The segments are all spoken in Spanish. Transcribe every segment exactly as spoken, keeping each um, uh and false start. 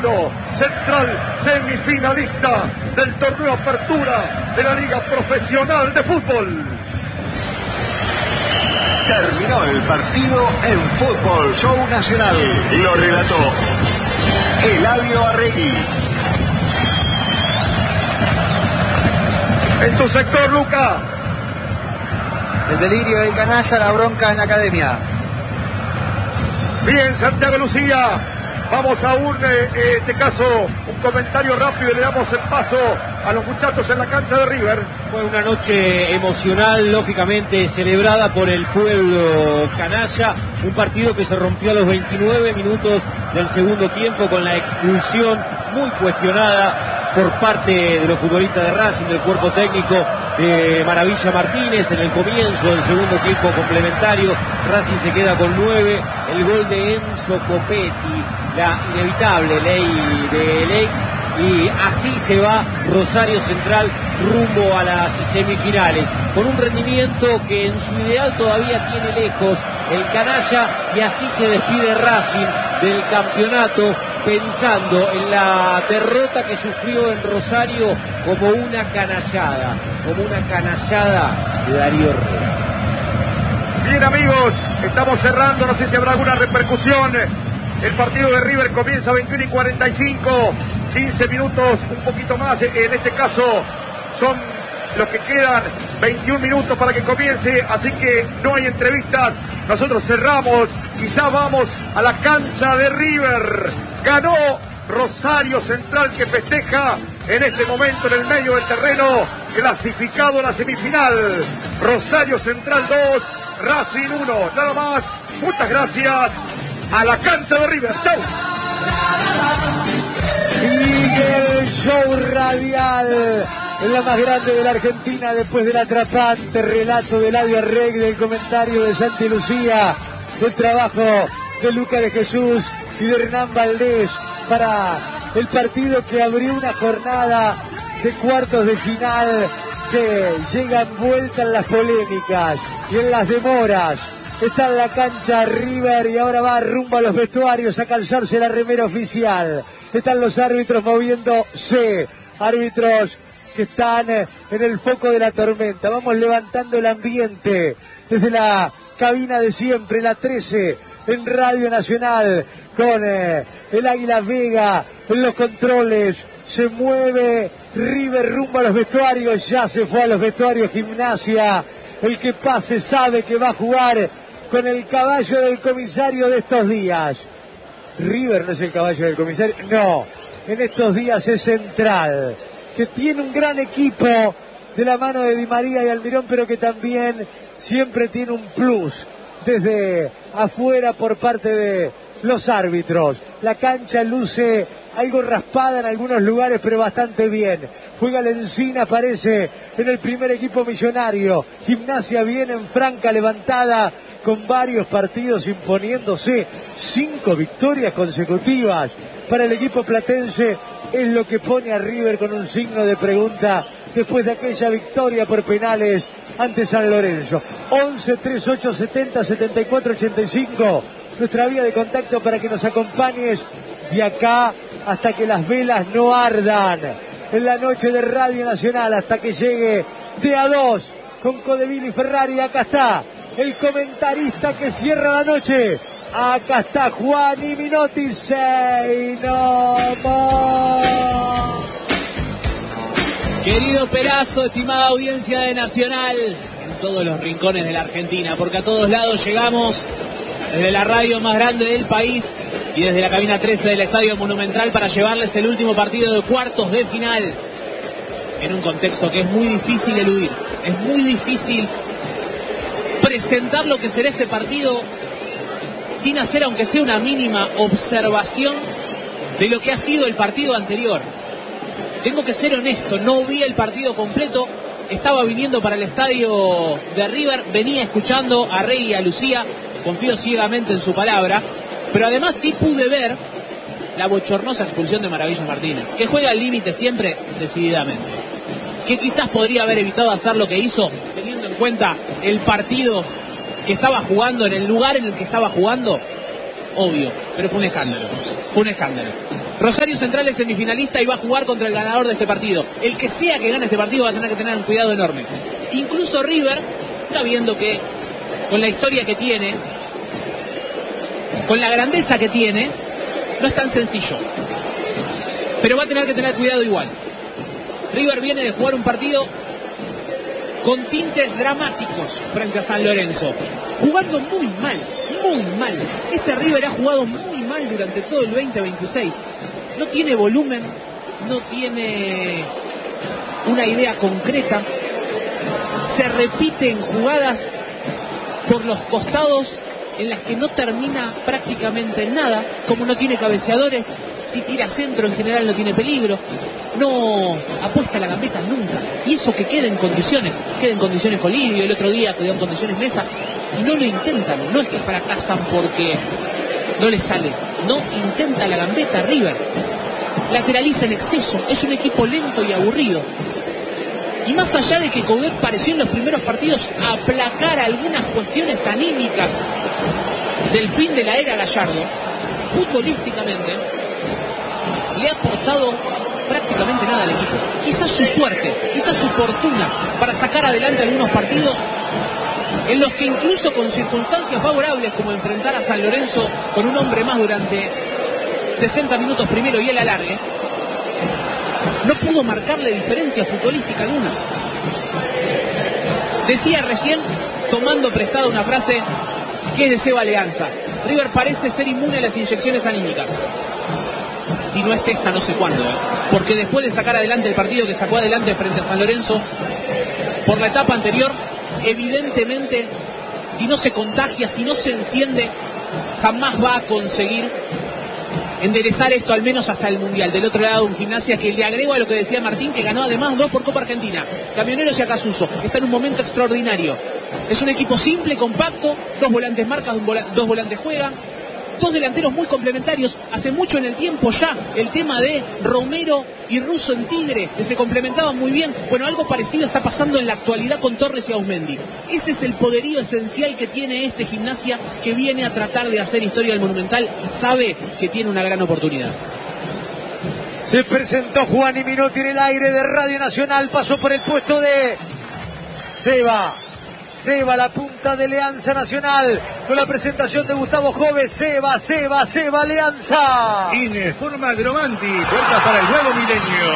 uno, Central semifinalista del torneo Apertura de la Liga Profesional de Fútbol. Terminó el partido en Fútbol Show Nacional. Lo relató Eladio Arregui. En tu sector, Luca. El delirio del canalla, la bronca en la academia. Bien, Santiago Lucía. Vamos a un, eh, en este caso, un comentario rápido y le damos el paso a los muchachos en la cancha de River. Fue una noche emocional, lógicamente celebrada por el pueblo canalla. Un partido que se rompió a los veintinueve minutos del segundo tiempo con la expulsión muy cuestionada por parte de los futbolistas de Racing, del cuerpo técnico de Maravilla Martínez en el comienzo del segundo tiempo complementario. Racing se queda con nueve, el gol de Enzo Copetti, la inevitable ley del ex, y así se va Rosario Central rumbo a las semifinales, con un rendimiento que en su ideal todavía tiene lejos el canalla, y así se despide Racing del campeonato, pensando en la derrota que sufrió en Rosario como una canallada, como una canallada de Darío Herrera. Bien, amigos, estamos cerrando, no sé si habrá alguna repercusión. El partido de River comienza a veintiuno y cuarenta y cinco, quince minutos, un poquito más, en este caso son los que quedan, veintiún minutos para que comience, así que no hay entrevistas, nosotros cerramos y ya vamos a la cancha de River. Ganó Rosario Central, que festeja en este momento en el medio del terreno, clasificado a la semifinal. Rosario Central dos, Racing uno, nada más, muchas gracias. A la cancha de River. ¡Chau! Sigue el show radial en la más grande de la Argentina, después del atrapante relato de Eladio Arregui, del comentario de Santi Lucía, del trabajo de Luca de Jesús y de Hernán Valdés para el partido que abrió una jornada de cuartos de final que llega envuelta en las polémicas y en las demoras. Está en la cancha River y ahora va rumbo a los vestuarios a calzarse la remera oficial. Están los árbitros moviéndose, árbitros que están en el foco de la tormenta. Vamos levantando el ambiente desde la cabina de siempre, la trece, en Radio Nacional, con eh, el Águila Vega en los controles. Se mueve River rumbo a los vestuarios, ya se fue a los vestuarios Gimnasia. El que pase sabe que va a jugar con el caballo del comisario de estos días. River no es el caballo del comisario, no, en estos días es Central, que tiene un gran equipo de la mano de Di María y Almirón, pero que también siempre tiene un plus desde afuera por parte de los árbitros. La cancha luce algo raspada en algunos lugares, pero bastante bien. Juega Lencina, aparece en el primer equipo millonario. Gimnasia viene en franca levantada, con varios partidos imponiéndose. Cinco victorias consecutivas para el equipo platense es lo que pone a River con un signo de pregunta después de aquella victoria por penales ante San Lorenzo. once, treinta y ocho, setenta, setenta y cuatro, ochenta y cinco, nuestra vía de contacto para que nos acompañes de acá hasta que las velas no ardan en la noche de Radio Nacional, hasta que llegue de a dos con Codeville y Ferrari. Acá está el comentarista que cierra la noche. Acá está Juan y Minotti. Say no more. Querido Perazo, estimada audiencia de Nacional, en todos los rincones de la Argentina, porque a todos lados llegamos desde la radio más grande del país y desde la cabina trece del Estadio Monumental para llevarles el último partido de cuartos de final en un contexto que es muy difícil eludir. Es muy difícil presentar lo que será este partido sin hacer aunque sea una mínima observación de lo que ha sido el partido anterior. Tengo que ser honesto, no vi el partido completo, estaba viniendo para el estadio de River, venía escuchando a Rey y a Lucía, confío ciegamente en su palabra, pero además sí pude ver la bochornosa expulsión de Maravilla Martínez, que juega al límite siempre decididamente, que quizás podría haber evitado hacer lo que hizo, teniendo en cuenta el partido que estaba jugando, en el lugar en el que estaba jugando, obvio, pero fue un escándalo, fue un escándalo. Rosario Central es semifinalista y va a jugar contra el ganador de este partido. El que sea que gane este partido va a tener que tener un cuidado enorme. Incluso River, sabiendo que con la historia que tiene, con la grandeza que tiene, no es tan sencillo. Pero va a tener que tener cuidado igual. River viene de jugar un partido con tintes dramáticos frente a San Lorenzo, jugando muy mal, muy mal. Este River ha jugado muy mal durante todo el veinte veintiséis. No tiene volumen, no tiene una idea concreta, se repiten jugadas por los costados en las que no termina prácticamente nada, como no tiene cabeceadores, si tira centro en general no tiene peligro, no apuesta a la gambeta nunca, y eso que queda en condiciones, queda en condiciones con Livio, el otro día quedó en condiciones Mesa, y no lo intentan, no es que fracasan porque no les sale, no intenta la gambeta River, lateraliza en exceso, es un equipo lento y aburrido. Y más allá de que Coudet pareció en los primeros partidos aplacar algunas cuestiones anímicas del fin de la era Gallardo, futbolísticamente le ha aportado prácticamente nada al equipo. Quizás su suerte, quizás su fortuna para sacar adelante algunos partidos en los que incluso con circunstancias favorables como enfrentar a San Lorenzo con un hombre más durante sesenta minutos primero y el alargue, no pudo marcarle diferencia futbolística alguna. Decía recién, tomando prestada una frase que es de Seba Leanza, River parece ser inmune a las inyecciones anímicas. Si no es esta, no sé cuándo, ¿eh? Porque después de sacar adelante el partido que sacó adelante frente a San Lorenzo, por la etapa anterior, evidentemente, si no se contagia, si no se enciende, jamás va a conseguir enderezar esto al menos hasta el Mundial. Del otro lado, un Gimnasia que le agrego a lo que decía Martín, que ganó además dos por Copa Argentina. Camioneros y Acasuso está en un momento extraordinario. Es un equipo simple, compacto, dos volantes marcas, dos volantes juegan, dos delanteros muy complementarios. Hace mucho en el tiempo ya el tema de Romero y Russo en Tigre, que se complementaban muy bien. Bueno, algo parecido está pasando en la actualidad con Torres y Ausmendi. Ese es el poderío esencial que tiene este Gimnasia, que viene a tratar de hacer historia del Monumental y sabe que tiene una gran oportunidad. Se presentó Juan Minotti en el aire de Radio Nacional, pasó por el puesto de Seba. Seba, la punta de Alianza Nacional, con la presentación de Gustavo Jove. Seba, Seba, Seba, Alianza. Informa Gromanti, puertas para el nuevo milenio.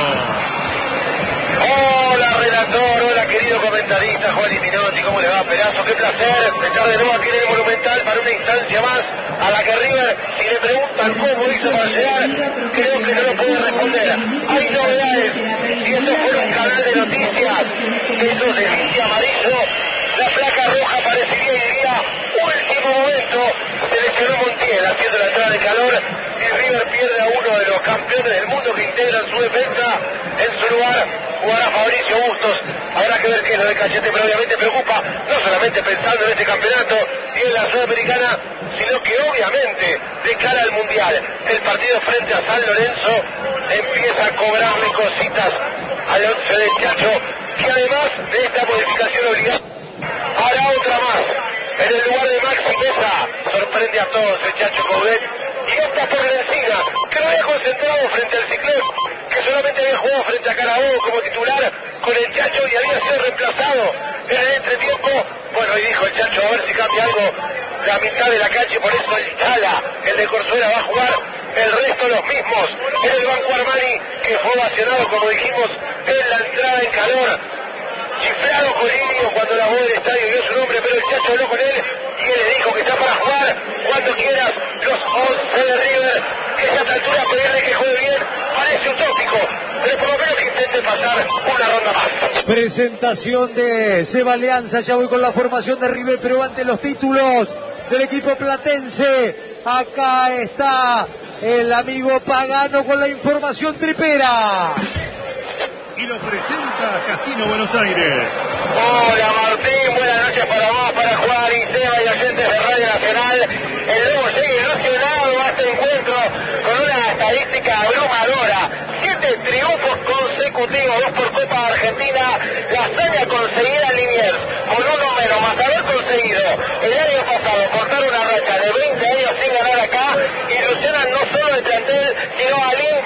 Hola relator, hola querido comentarista Juan Minotti, ¿cómo le va, Perazo? Qué placer estar de nuevo aquí en el Monumental para una instancia más a la que River, si le preguntan cómo hizo para llegar, creo que no lo puede responder. Hay novedades, si esto fuera un canal de noticias, eso de Vinci Amarillo, la placa roja parecería y diría último momento, se lesionó Montiel haciendo la entrada de calor y River pierde a uno de los campeones del mundo que integran su defensa. En su lugar jugará Fabricio Bustos. Habrá que ver qué es lo de Cachete, pero obviamente preocupa, no solamente pensando en este campeonato y en la Sudamericana, sino que obviamente de cara al Mundial, el partido frente a San Lorenzo empieza a cobrarle cositas al once del Chacho, que además de esta modificación obligada hará otra más. En el lugar de Maxi Mesa, sorprende a todos el Chacho Coudet y opta por Lencina, que lo había concentrado frente al Ciclón, que solamente había jugado frente a Carabobo como titular con el Chacho y había sido reemplazado en el entretiempo. Bueno, y dijo el Chacho, a ver si cambia algo la mitad de la cancha, y por eso el Tala, el de Corzuela, va a jugar, el resto los mismos. En el banco Armani, que fue ovacionado, como dijimos, en la entrada en calor. Chiflado con Lirio cuando la voz del estadio vio su nombre, pero el Chacho habló con él y él le dijo que está para jugar cuando quieras. Los once de River, que a esta altura pedirle que juegue bien parece utópico, pero por lo menos que intente pasar una ronda más. Presentación de Seba Alianza, ya voy con la formación de River, pero antes los títulos del equipo platense. Acá está el amigo Pagano con la información tripera. Y lo presenta Casino Buenos Aires. Hola Martín, buenas noches para vos, para Juan y Seba y oyentes de Radio Nacional. El Lobo sigue ilusionado a este encuentro con una estadística abrumadora. Siete triunfos consecutivos, dos por Copa Argentina, la hazaña conseguida en Liniers, con uno menos, más haber conseguido el año pasado cortar una racha de veinte años sin ganar acá, ilusionan no solo el plantel, sino al hincha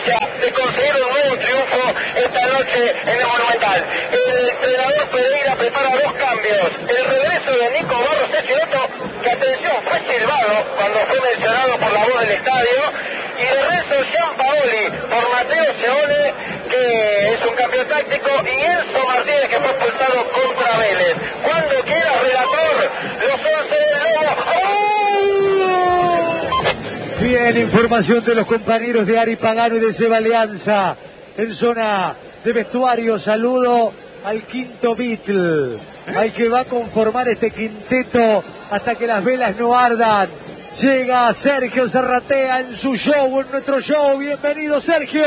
de conseguir un nuevo triunfo esta noche en el Monumental. El entrenador Pereira prepara dos cambios. El regreso de Nico Barros Echeveto, que atención, fue silbado cuando fue mencionado por la voz del estadio, y el regreso de Gianpaoli por Mateo Seone, que es un cambio táctico, y Enzo Martínez, que fue expulsado contra Vélez. Cuando quiera, relator, los once del Lobo. Bien, información de los compañeros de Ari Pagano y de Seba Alianza. En zona de vestuario, saludo al quinto Beatle, al que va a conformar este quinteto hasta que las velas no ardan. Llega Sergio Zarratea en su show, en nuestro show. Bienvenido, Sergio.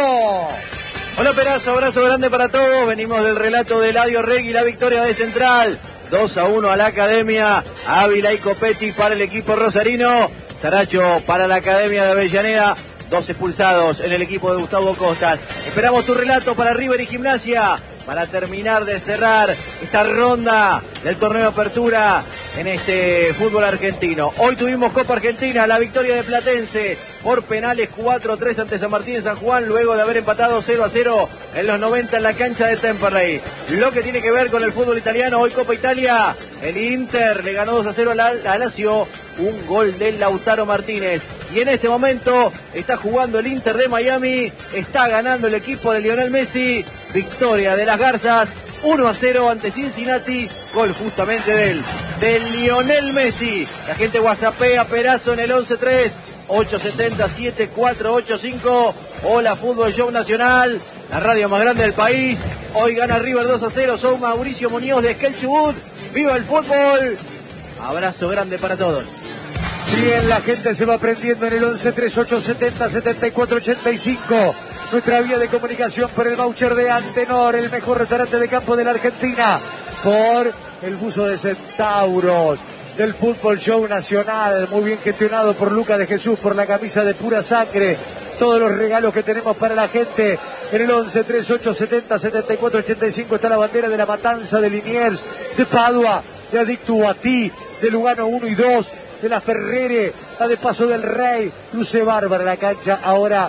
Hola, Perazo, abrazo grande para todos. Venimos del relato de Eladio Regui, la victoria de Central. dos a uno a la Academia. Ávila y Copetti para el equipo rosarino. Saracho para la Academia de Avellaneda. Dos expulsados en el equipo de Gustavo Costas. Esperamos tu relato para River y Gimnasia, para terminar de cerrar esta ronda del torneo de apertura en este fútbol argentino. Hoy tuvimos Copa Argentina, la victoria de Platense por penales cuatro a tres ante San Martín de San Juan, luego de haber empatado cero a cero en los noventa en la cancha de Temperley. Lo que tiene que ver con el fútbol italiano, hoy Copa Italia, el Inter le ganó dos a cero a la, a Lazio, un gol de Lautaro Martínez. Y en este momento está jugando el Inter de Miami, está ganando el equipo de Lionel Messi, victoria de las Garzas, uno a cero ante Cincinnati, gol justamente de él, de Lionel Messi. La gente whatsappea Perazo en el once tres, ocho siete cero, siete cuatro ocho cinco. Hola, Fútbol Show Nacional, la radio más grande del país. Hoy gana River dos a cero, soy Mauricio Muñoz de Esquel Chubut. ¡Viva el fútbol! Abrazo grande para todos. Bien, la gente se va prendiendo en el once tres, ocho siete cero, siete cuatro ocho cinco. Nuestra vía de comunicación por el voucher de Antenor, el mejor restaurante de campo de la Argentina. Por el buzo de Centauros, del Fútbol Show Nacional, muy bien gestionado por Luca de Jesús, por la camisa de pura sangre. Todos los regalos que tenemos para la gente en el once tres, ocho siete cero, siete cuatro ocho cinco está la bandera de La Matanza, de Liniers, de Padua, de Adicto a Ti, de Lugano uno y dos, de la Ferrere, la de Paso del Rey. Luce bárbara la cancha. Ahora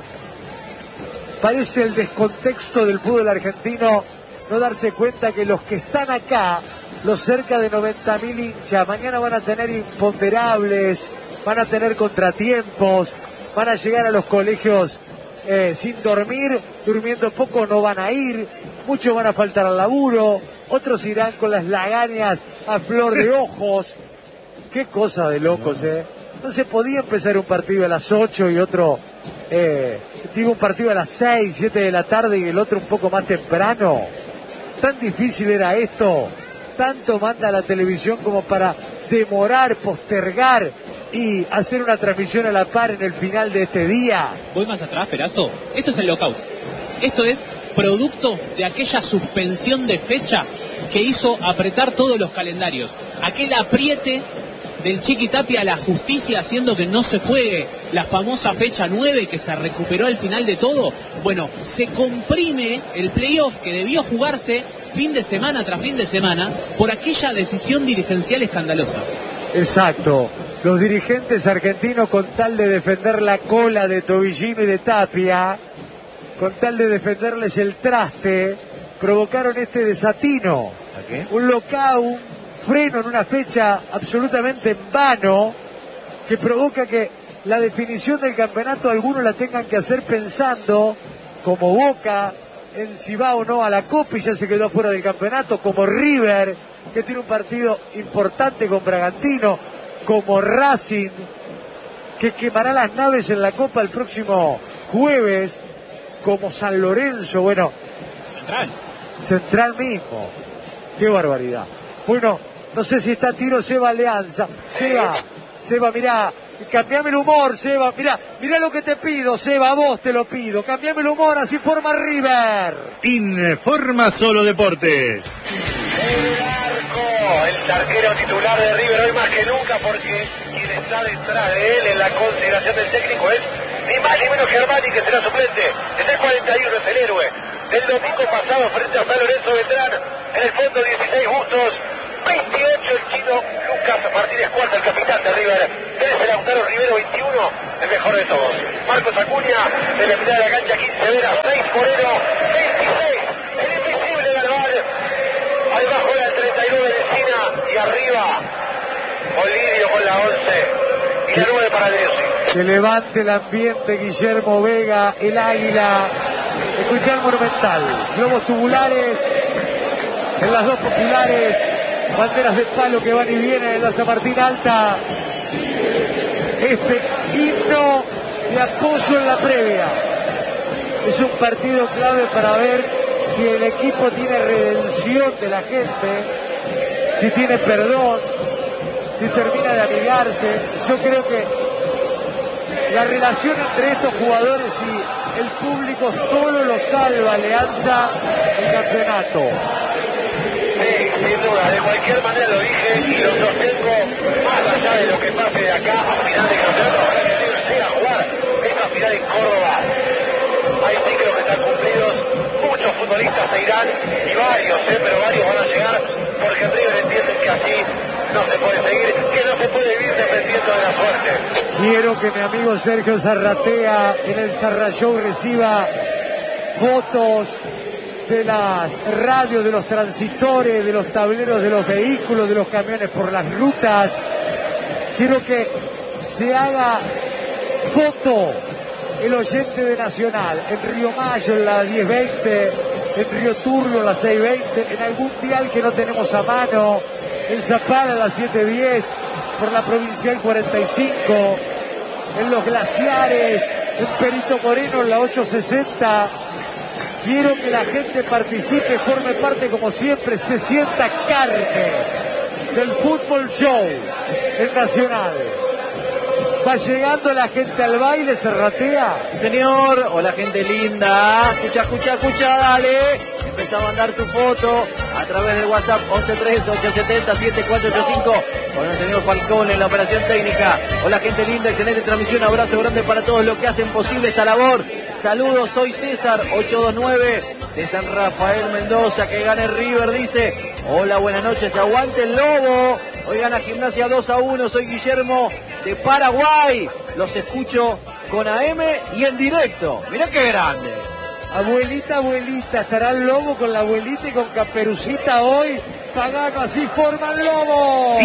parece el descontexto del fútbol argentino no darse cuenta que los que están acá, los cerca de noventa mil hinchas, mañana van a tener imponderables, van a tener contratiempos, van a llegar a los colegios eh, sin dormir, durmiendo poco no van a ir, muchos van a faltar al laburo, otros irán con las lagañas a flor de ojos. Qué cosa de locos, eh. No se podía empezar un partido a las ocho y otro, eh, digo un partido a las seis, siete de la tarde y el otro un poco más temprano. Tan difícil era esto, tanto manda la televisión como para demorar, postergar y hacer una transmisión a la par en el final de este día. Voy más atrás, Perazo. Esto es el lockout. Esto es producto de aquella suspensión de fecha que hizo apretar todos los calendarios. Aquel apriete del Chiqui Tapia a la justicia haciendo que no se juegue la famosa fecha nueve que se recuperó al final de todo. Bueno, se comprime el playoff que debió jugarse fin de semana tras fin de semana por aquella decisión dirigencial escandalosa. Exacto. Los dirigentes argentinos, con tal de defender la cola de Tobillino y de Tapia, con tal de defenderles el traste, provocaron este desatino. ¿Qué? Un lockout, freno en una fecha absolutamente en vano, que provoca que la definición del campeonato algunos la tengan que hacer pensando, como Boca, en si va o no a la Copa y ya se quedó fuera del campeonato, como River, que tiene un partido importante con Bragantino, como Racing, que quemará las naves en la Copa el próximo jueves, como San Lorenzo, bueno, Central. Central mismo. Qué barbaridad. Bueno, no sé si está a tiro Seba Alianza. Seba, Seba, mirá, cambiame el humor, Seba, mirá, mirá lo que te pido, Seba, a vos te lo pido. Cambiame el humor, así forma River. Informa Solo Deportes. El arco, el arquero titular de River hoy más que nunca, porque quien está detrás de él en la consideración del técnico es ni más ni menos que Armani, que será suplente. Es el cuarenta y uno, es el héroe del domingo pasado frente a San Lorenzo Beltrán. En el fondo dieciséis Bustos, veintiocho el chino Lucas Martínez Cuarta, el capitán de River. trece Lautaro Rivero, veintiuno, el mejor de todos. Marcos Acuña, de la mitad de la cancha, quince Vera, seis Moreno, veintiséis, el invisible del bar. Ahí abajo era el treinta y nueve de Encina y arriba Olidio con la once y la nueve para Driussi. Se levante el ambiente, Guillermo Vega, el Águila. Escuchar Monumental, globos tubulares en las dos populares, banderas de palo que van y vienen en la San Martín Alta. Este himno de apoyo en la previa. Es un partido clave para ver si el equipo tiene redención de la gente, si tiene perdón, si termina de amigarse. Yo creo que la relación entre estos jugadores y el público solo lo salva Alianza el campeonato. Sí, sin duda, de cualquier manera lo dije y lo sostengo, más allá de lo que pase de acá a final de campeonato, para que River llegue a jugar esta final en Córdoba. Hay ciclos que están cumplidos, muchos futbolistas se irán, y varios, eh, pero varios van a llegar, porque River entiende que así no se puede seguir, que no se puede vivir dependiendo de la suerte. Quiero que mi amigo Sergio Zarratea en el Zarra Show reciba fotos de las radios, de los transitores, de los tableros de los vehículos, de los camiones por las rutas. Quiero que se haga foto el oyente de Nacional en Río Mayo en la diez veinte, en Río Turlo en la seis veinte, en algún dial que no tenemos a mano, en Zapala en la siete diez, por la Provincial cuarenta y cinco, en Los Glaciares, en Perito Moreno en la ocho sesenta. Quiero que la gente participe, forme parte como siempre, se sienta carne del fútbol show en Nacional. Va llegando la gente al baile, Serratea. Señor, hola gente linda. Escucha, escucha, escucha, dale. Empezá a mandar tu foto a través del WhatsApp once tres ocho siete cero siete cuatro ocho cinco con el señor Falcón en la operación técnica. Hola gente linda, excelente transmisión, abrazo grande para todos los que hacen posible esta labor. Saludos, soy César ocho dos nueve de San Rafael Mendoza, que gane River, dice. Hola, buenas noches, aguante el Lobo. Hoy gana Gimnasia dos a uno, soy Guillermo de Paraguay. Los escucho con A M y en directo. Mirá qué grande. Abuelita, abuelita, estará el Lobo con la abuelita y con Caperucita hoy. Pagano, así forma el Lobo.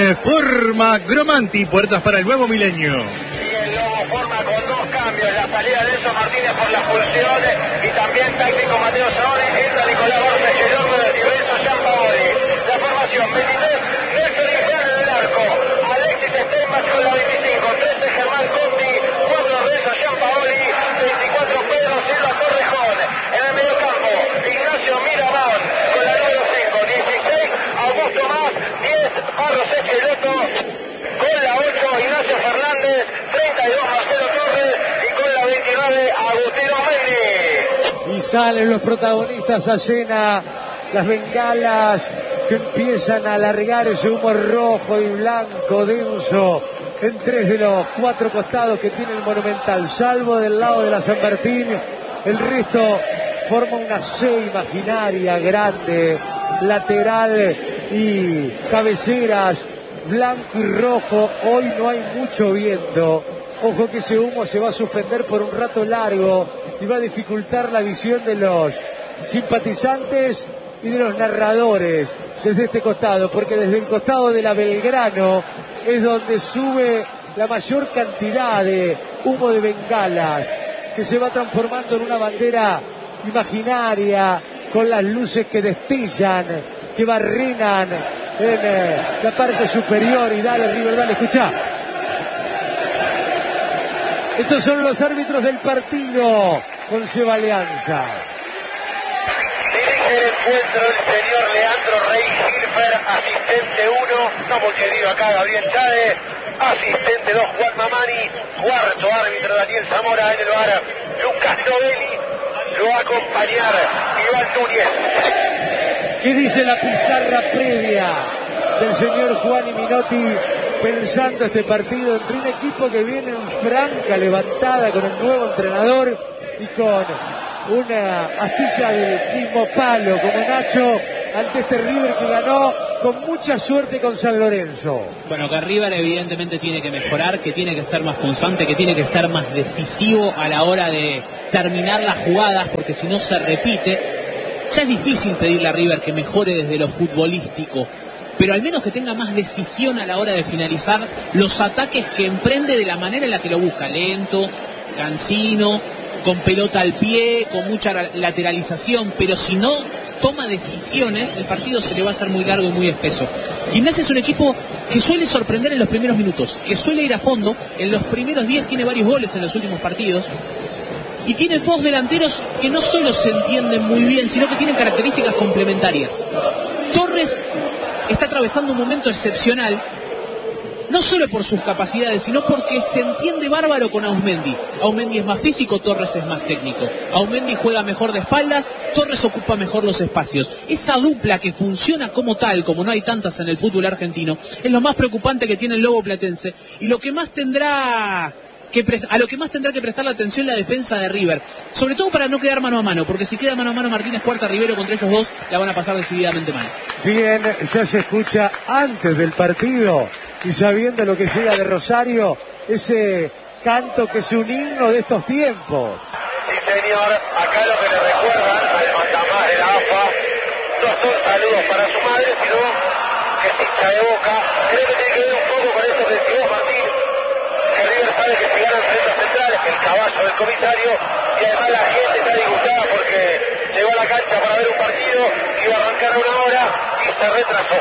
Informa Gromanti, puertas para el nuevo milenio. Y el Lobo forma con dos cambios, la salida de Enzo Martínez por las pulsiones y también táctico Mateo Saone, entra Nicolás Borges y el hombre de Diverso Gianpaoli. La formación veintitrés, Nelson Infante del arco, Alexis Steinbach con la veinticinco, trece Germán Conti, cuatro Renzo Gianpaoli, veinticuatro Pedro Silva Torrejón. En el medio campo, Ignacio Miramón con la número cinco, dieciséis Augusto Más, diez Barros Echeloto, con la ocho Ignacio Fernández, treinta y dos Marcelo Torres y con la veintinueve Agustino Mendy. Y salen los protagonistas a llena las bengalas que empiezan a alargar ese humo rojo y blanco denso en tres de los cuatro costados que tiene el Monumental, salvo del lado de la San Martín. El resto forma una C imaginaria grande, lateral y cabeceras, blanco y rojo. Hoy no hay mucho viento. Ojo que ese humo se va a suspender por un rato largo y va a dificultar la visión de los simpatizantes y de los narradores desde este costado, porque desde el costado de la Belgrano es donde sube la mayor cantidad de humo de bengalas, que se va transformando en una bandera imaginaria con las luces que destellan, que barrenan en eh, la parte superior. Y dale, River, dale, escuchá. Estos son los árbitros del partido con Seba Alianza. Dirige el encuentro el señor Leandro Rey Hilfer, asistente uno, no porque digo acá Gabriel Chávez, asistente dos Juan Mamani, cuarto árbitro Daniel Zamora en el bar, Lucas Novelli, lo va a acompañar Iván Núñez. ¿Qué dice la pizarra previa del señor Juan y Minotti pensando este partido entre un equipo que viene en franca levantada con el nuevo entrenador y con una astilla del mismo palo como Nacho, ante este River que ganó con mucha suerte con San Lorenzo. Bueno, que River evidentemente tiene que mejorar, que tiene que ser más punzante, que tiene que ser más decisivo a la hora de terminar las jugadas, porque si no se repite. Ya es difícil pedirle a River que mejore desde lo futbolístico, pero al menos que tenga más decisión a la hora de finalizar los ataques que emprende de la manera en la que lo busca, lento, cansino, con pelota al pie, con mucha lateralización, pero si no toma decisiones, el partido se le va a hacer muy largo y muy espeso. Gimnasia es un equipo que suele sorprender en los primeros minutos, que suele ir a fondo. En los primeros días tiene varios goles en los últimos partidos, y tiene dos delanteros que no solo se entienden muy bien, sino que tienen características complementarias. Torres está atravesando un momento excepcional, no solo por sus capacidades, sino porque se entiende bárbaro con Auzmendi. Auzmendi es más físico, Torres es más técnico. Auzmendi juega mejor de espaldas, Torres ocupa mejor los espacios. Esa dupla que funciona como tal, como no hay tantas en el fútbol argentino, es lo más preocupante que tiene el Lobo Platense, y lo que más tendrá que a lo que más tendrá que prestar la atención la defensa de River, sobre todo para no quedar mano a mano, porque si queda mano a mano Martínez Cuarta, Rivero contra ellos dos, la van a pasar decididamente mal. Bien, ya se escucha antes del partido y sabiendo lo que llega de Rosario, ese canto que es un himno de estos tiempos. Sí, señor, acá lo que le recuerdan al mandamás de la A F A no son saludos para su madre, sino que se hincha de Boca. Creo que tiene que ver un poco con eso que decís vos, Martín, que River sabe que si ganan defensas centrales, que el caballo del comisario, y además la gente está disgustada porque llegó a la cancha para ver un partido, iba a arrancar a una hora y se retrasó.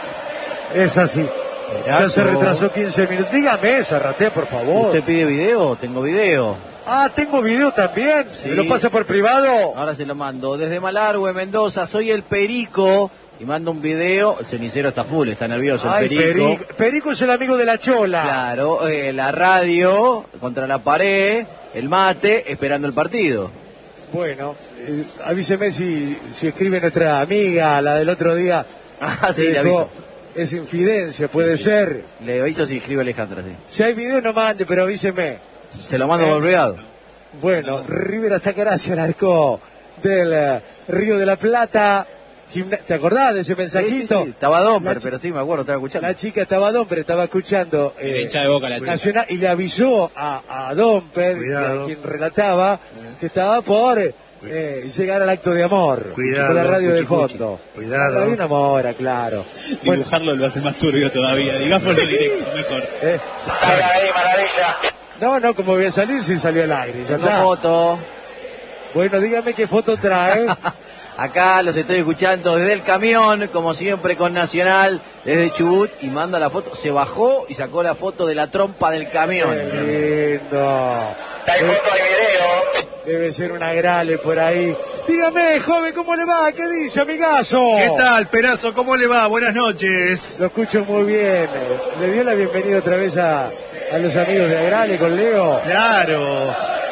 Es así. Ya se retrasó quince minutos. Dígame, Zarratea, por favor. ¿Usted pide video? Tengo video. Ah, tengo video también. Sí. ¿Me lo pasa por privado? Ahora se lo mando. Desde Malargüe, Mendoza, soy el Perico. Y mando un video. El cenicero está full, está nervioso. Ay, el Perico. Perico. Perico es el amigo de la Chola. Claro, eh, la radio contra la pared, el mate, esperando el partido. Bueno, eh, avíseme si, si escribe nuestra amiga, la del otro día. Ah, sí, le aviso. Es infidencia, puede sí, sí. ser. Le aviso si escribe Alejandra, sí. Si hay video no mande, pero avíseme. Se lo mando eh, por privado. Bueno, River hasta Caracia, el arco del uh, Río de la Plata. Gimna ¿Te acordás de ese mensajito? Sí, sí, sí. Estaba Domper, pero sí me acuerdo, estaba escuchando. La chica estaba Domper, estaba escuchando. Eh, hincha de Boca la chica. Nacional, y le avisó a, a Domper, a quien relataba, eh. que estaba por eh, llegar al acto de amor. Cuidado. Con la radio Cuchi, de fondo. Cuchi. Cuidado. Hay una mora, claro. Dibujarlo bueno. Lo hace más turbio todavía, digámoslo directo, mejor. Eh. Ahí, maravilla. No, no, como voy a salir si salió al aire. Ya está. Foto. Bueno, dígame qué foto trae. Acá los estoy escuchando desde el camión, como siempre con Nacional, desde Chubut, y manda la foto. Se bajó y sacó la foto de la trompa del camión. Qué lindo. Hay foto, hay video. Debe ser una grale por ahí. Dígame, joven, ¿cómo le va? ¿Qué dice, amigazo? ¿Qué tal, Perazo? ¿Cómo le va? Buenas noches. Lo escucho muy bien. ¿Le dio la bienvenida otra vez a, a los amigos de Agrale con Leo? Claro.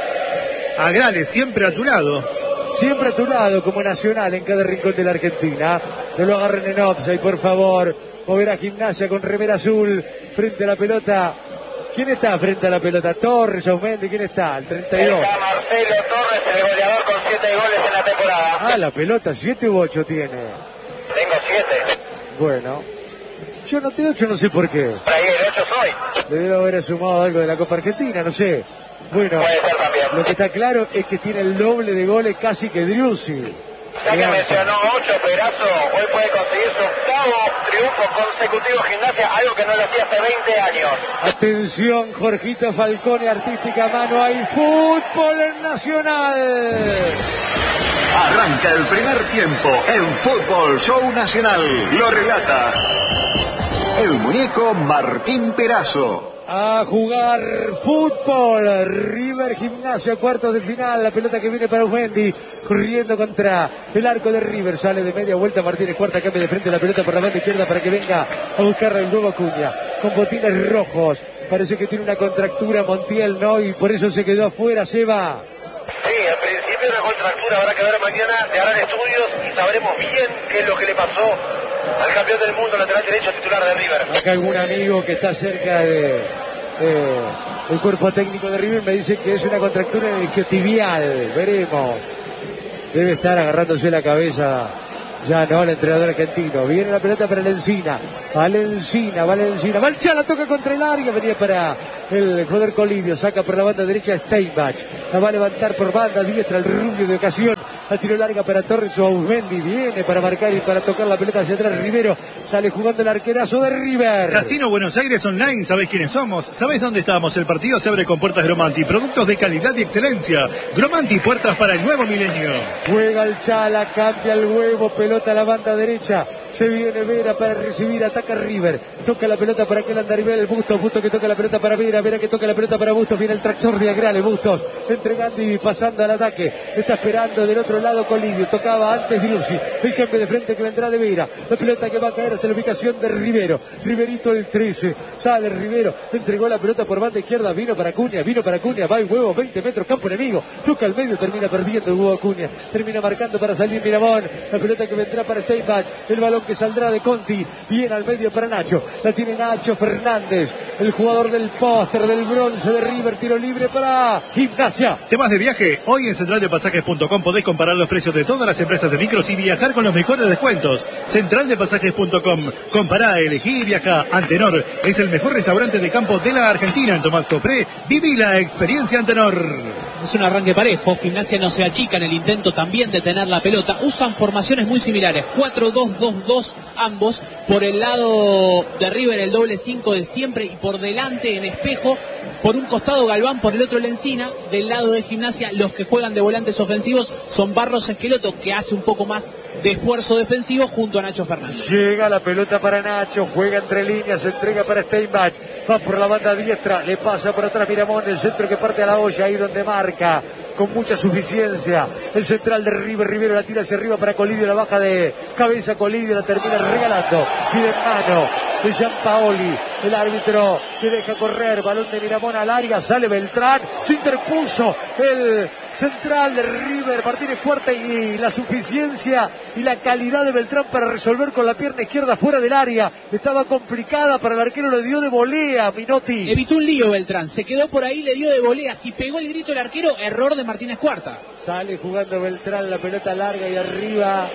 Agrale, siempre a tu lado. Siempre a tu lado, como Nacional, en cada rincón de la Argentina. No lo agarren en offside, por favor. Mover a Gimnasia con remera azul, frente a la pelota. ¿Quién está frente a la pelota? Torres, Auzmendi, ¿quién está? El treinta y dos. Está Marcelo Torres, el goleador con siete goles en la temporada. Ah, la pelota, siete u ocho tiene. Tengo siete. Bueno. Yo no tengo ocho, no sé por qué. Por ahí el ocho soy. Le debo haber sumado algo de la Copa Argentina, no sé. Bueno, lo que está claro es que tiene el doble de goles casi que Driussi. Ya que mencionó ocho, Perazo, hoy puede conseguir su octavo triunfo consecutivo Gimnasia, algo que no lo hacía hace veinte años. Atención, Jorgito Falcone, artística mano, hay fútbol en Nacional. Arranca el primer tiempo en Fútbol Show Nacional. Lo relata el muñeco Martín Perazo. A jugar fútbol, River Gimnasia, cuartos de final, la pelota que viene para Auzmendi, corriendo contra el arco de River, sale de media vuelta Martínez Cuarta, cambia de frente la pelota por la banda izquierda para que venga a buscarla el nuevo Acuña, con botines rojos, parece que tiene una contractura Montiel, ¿no? Y por eso se quedó afuera, se va. Sí, al principio una contractura, habrá que ver mañana, se harán estudios y sabremos bien qué es lo que le pasó al campeón del mundo, lateral derecho titular de River. Acá algún amigo que está cerca de eh, el cuerpo técnico de River me dice que es una contractura en el isquiotibial, veremos. Debe estar agarrándose la cabeza Ya no, el entrenador argentino. Viene la pelota para Lencina. Valencina, Valencina. Valchala toca contra el área. Venía para el jugador Colidio. Saca por la banda derecha Steinbach. La va a levantar por banda diestra el rubio de ocasión. La tiró larga para Torres o Ausmendi. Viene para marcar y para tocar la pelota hacia atrás. Rivero sale jugando el arquerazo de River. Casino Buenos Aires Online. ¿Sabés quiénes somos? ¿Sabés dónde estamos? El partido se abre con puertas Gromanti. Productos de calidad y excelencia. Gromanti, puertas para el nuevo milenio. Juega el Chala, cambia el huevo. Pelota a la banda derecha. Se viene Vera para recibir, ataca River. Toca la pelota para aquel Andarivel, el Bustos. Bustos que toca la pelota para Vera. Vera que toca la pelota para Bustos. Viene el tractor de Agrale. Bustos entregando y pasando al ataque. Está esperando del otro lado Colidio. Tocaba antes Dirucci. El cambio de frente que vendrá de Vera. La pelota que va a caer hasta la ubicación de Rivero. Riverito el trece. Sale Rivero. Entregó la pelota por banda izquierda. Vino para Acuña. Vino para Acuña. Va el huevo. veinte metros. Campo enemigo. Toca al medio. Termina perdiendo el huevo Acuña. Termina marcando para salir Miramón. La pelota que vendrá para Steinbach. El balón que saldrá de Conti. Viene al medio para Nacho. La tiene Nacho Fernández. El jugador del póster del bronce de River. Tiro libre para Gimnasia. ¿Temas de viaje? Hoy en central de pasajes punto com podés comparar los precios de todas las empresas de micros y viajar con los mejores descuentos. central de pasajes punto com. Compará, elegí y viajá. Antenor es el mejor restaurante de campo de la Argentina. En Tomás Copré, viví la experiencia Antenor. Es un arranque parejo. Gimnasia no se achica en el intento también de tener la pelota. Usan formaciones muy similares. cuatro dos dos dos ambos. Por el lado de River el doble cinco de siempre. Y por delante en espejo. Por un costado Galván, por el otro Lencina. Del lado de Gimnasia los que juegan de volantes ofensivos son Barros Esqueloto, que hace un poco más de esfuerzo defensivo junto a Nacho Fernández. Llega la pelota para Nacho. Juega entre líneas. Se entrega para Steinbach. Va por la banda diestra. Le pasa por atrás Miramón. El centro que parte a la olla. Ahí donde marca con mucha suficiencia el central de River. Rivero la tira hacia arriba para Colidio. La baja de cabeza Colidio. La termina regalando. Pide en mano de Gianpaoli. El árbitro que deja correr. Balón de Miramón al área. Sale Beltrán. Se interpuso el central de River. Martínez Cuarta y la suficiencia y la calidad de Beltrán para resolver con la pierna izquierda fuera del área. Estaba complicada para el arquero. Le dio de volea Minotti. Evitó un lío Beltrán. Se quedó por ahí, le dio de volea. Si pegó el grito el arquero, error de Martínez Cuarta. Sale jugando Beltrán. La pelota larga y arriba.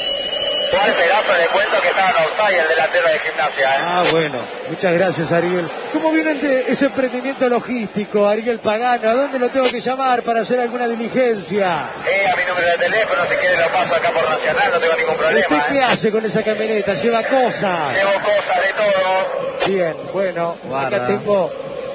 Fue el pedazo de cuento que estaba en offside el delantero de Gimnasia. ¿eh? Ah, bueno. Muchas gracias, Ariel. ¿Cómo viene de ese emprendimiento logístico, Ariel Pagano? ¿A dónde lo tengo que llamar para hacer alguna diligencia? Eh, a mi número de teléfono, si quiere lo paso acá por Nacional, no tengo ningún problema. ¿Usted qué ¿eh? hace con esa camioneta? ¿Lleva cosas? Llevo cosas de todo. Bien, bueno. Guarda. Acá tengo...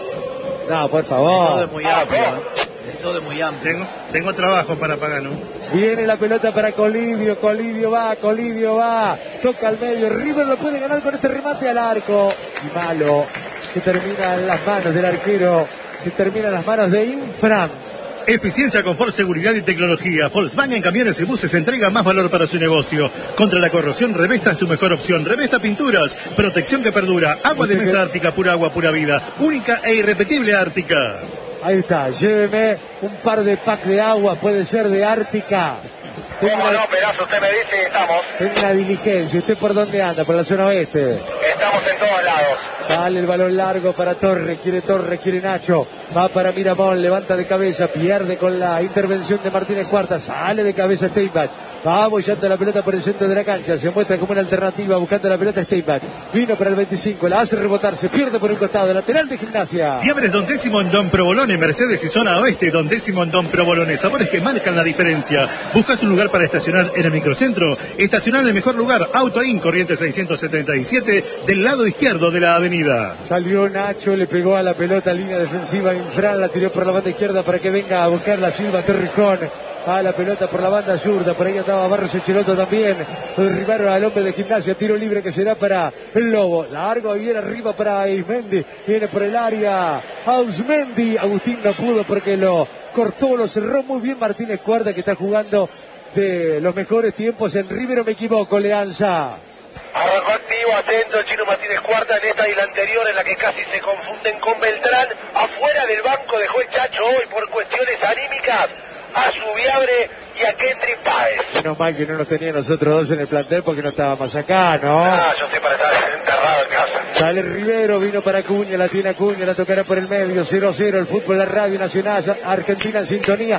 No, por Todo es favor. muy Ah, amplio. ¿cómo? ¿eh? Es todo muy amplio. Tengo, tengo trabajo para Pagano. Viene la pelota para Colidio. Colidio va, Colidio va. Toca al medio. River lo puede ganar con este remate al arco. Y malo. Que termina en las manos del arquero. Que termina en las manos de Infran. Eficiencia, confort, seguridad y tecnología. Volkswagen Camiones y Buses entrega más valor para su negocio. Contra la corrosión, Revesta es tu mejor opción. Revesta Pinturas, protección que perdura. Agua de mesa Ártica, pura agua, pura vida. Única e irrepetible Ártica. Ahí está, lléveme un par de pack de agua, puede ser de Ártica. Tengo ¿Cómo una, no, pedazo? Usted me dice y estamos. tengo una diligencia. ¿Usted por dónde anda? ¿Por la zona oeste? Estamos en todos lados. Sale el balón largo para Torres, quiere Torres, quiere Nacho, va para Miramón, levanta de cabeza, pierde con la intervención de Martínez Cuarta, sale de cabeza Steinbach, va bollando la pelota por el centro de la cancha, se muestra como una alternativa buscando la pelota Steinbach, vino para el veinticinco, la hace rebotar, se pierde por un costado, lateral de Gimnasia. Fiambres Don Décimo en Don Provolone, Mercedes y zona oeste, Don Décimo en Don Provolone, sabores que marcan la diferencia. ¿Buscas un lugar para estacionar en el microcentro? Estacionar en el mejor lugar, Auto In, Corrientes seiscientos setenta y siete, del lado izquierdo de la avenida. Salió Nacho, le pegó a la pelota, línea defensiva, Infran la tiró por la banda izquierda para que venga a buscar la Silva Torrijón. A la pelota por la banda zurda, por ahí andaba Barros Echeloto también. Lo derribaron al hombre de Gimnasia, tiro libre que será para el Lobo. Largo y viene arriba para Ismendi, viene por el área. Ausmendi, Agustín no pudo porque lo cortó, lo cerró muy bien Martínez Cuarta, que está jugando de los mejores tiempos en River, o me equivoco, Leanza. Arrancó activo, atento el Chino Martínez Cuarta en esta y la anterior en la que casi se confunden con Beltrán. Afuera del banco dejó el Chacho hoy por cuestiones anímicas a Subiabre y a Kendrick Páez. Menos mal que no nos tenía nosotros dos en el plantel porque no estábamos acá, ¿no? Ah, yo estoy para estar enterrado en casa. Sale Rivero, vino para Acuña, la tiene Acuña, la tocará por el medio, cero a cero, el fútbol, la radio nacional, Argentina en sintonía.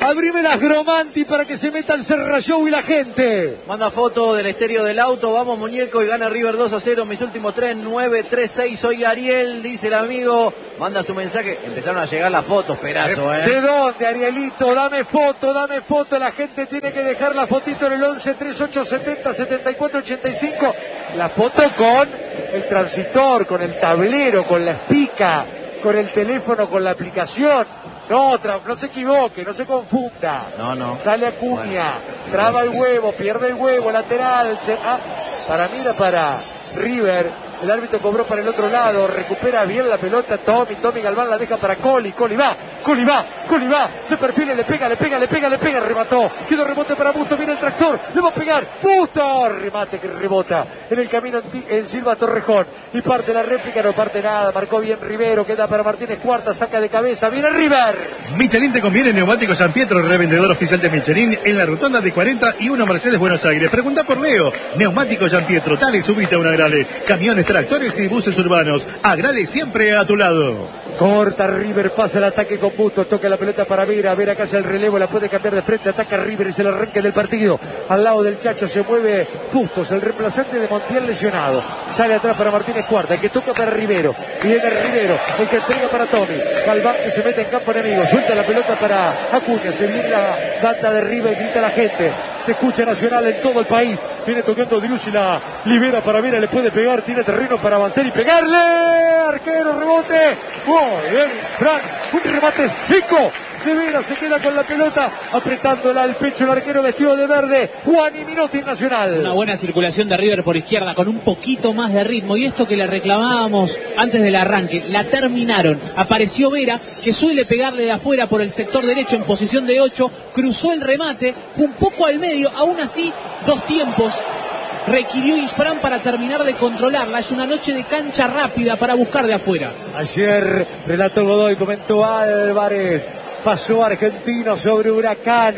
Abrime las Gromanti para que se meta el Serra Show y la gente. Manda foto del estéreo del auto. Vamos, muñeco, y gana River dos a cero. Mis últimos tres, nueve, tres, seis. Soy Ariel, dice el amigo. Manda su mensaje. Empezaron a llegar las fotos, Perazo, ¿eh? ¿De dónde, Arielito? Dame foto, dame foto. La gente tiene que dejar la fotito en el once, treinta y ocho, setenta, setenta y cuatro, ochenta y cinco. La foto con el transitor, con el tablero, con la espica, con el teléfono, con la aplicación. No, otra, no se equivoque, no se confunda. No, no. Sale Acuña, bueno, traba el huevo, pierde el huevo, lateral. Se, ah, para mí era para River. El árbitro cobró para el otro lado, recupera bien la pelota Tommy, Tommy Galván la deja para Coli, Coli va, Coli va, Coli va, se perfila, le pega, le pega, le pega, le pega, remató, quedó rebote para Busto, viene el tractor, le va a pegar, Busto, remate que rebota en el camino en, en Silva Torrejón, y parte la réplica, no parte nada, marcó bien Rivero, queda para Martínez Cuarta, saca de cabeza, viene River. Michelin te conviene, Neumáticos San Pietro, revendedor oficial de Michelin en la rotonda de cuarenta y uno Mercedes Buenos Aires. Pregunta por Leo, Neumáticos San Pietro, dale, subite a una Agrale, camiones, tractores y buses urbanos. Agrale siempre a tu lado. Corta River, pasa el ataque con Bustos, toca la pelota para Vera, Vera calla el relevo, la puede cambiar de frente, ataca River, es el arranque del partido. Al lado del Chacho se mueve Bustos, el reemplazante de Montiel lesionado. Sale atrás para Martínez Cuarta, el que toca para Rivero. Viene Rivero, el que entrega para Tommy. Galván que se mete en campo enemigo, suelta la pelota para Acuña, se viene la banda de River, grita la gente. Se escucha Nacional en todo el país. Viene tocando Dirucci, la libera para Vera, le puede pegar, tiene terreno para avanzar y pegarle. Arquero, rebote. Muy bien, Fran, un remate seco. De Vera se queda con la pelota, apretándola al pecho el arquero vestido de verde. Juan y Minotti Nacional. Una buena circulación de River por izquierda con un poquito más de ritmo. Y esto que le reclamábamos antes del arranque, la terminaron. Apareció Vera, que suele pegarle de afuera por el sector derecho en posición de ocho. Cruzó el remate, fue un poco al medio. Aún así, dos tiempos requirió Isfran para terminar de controlarla. Es una noche de cancha rápida para buscar de afuera. Ayer relató Godoy, comentó Álvarez, pasó Argentino sobre Huracán.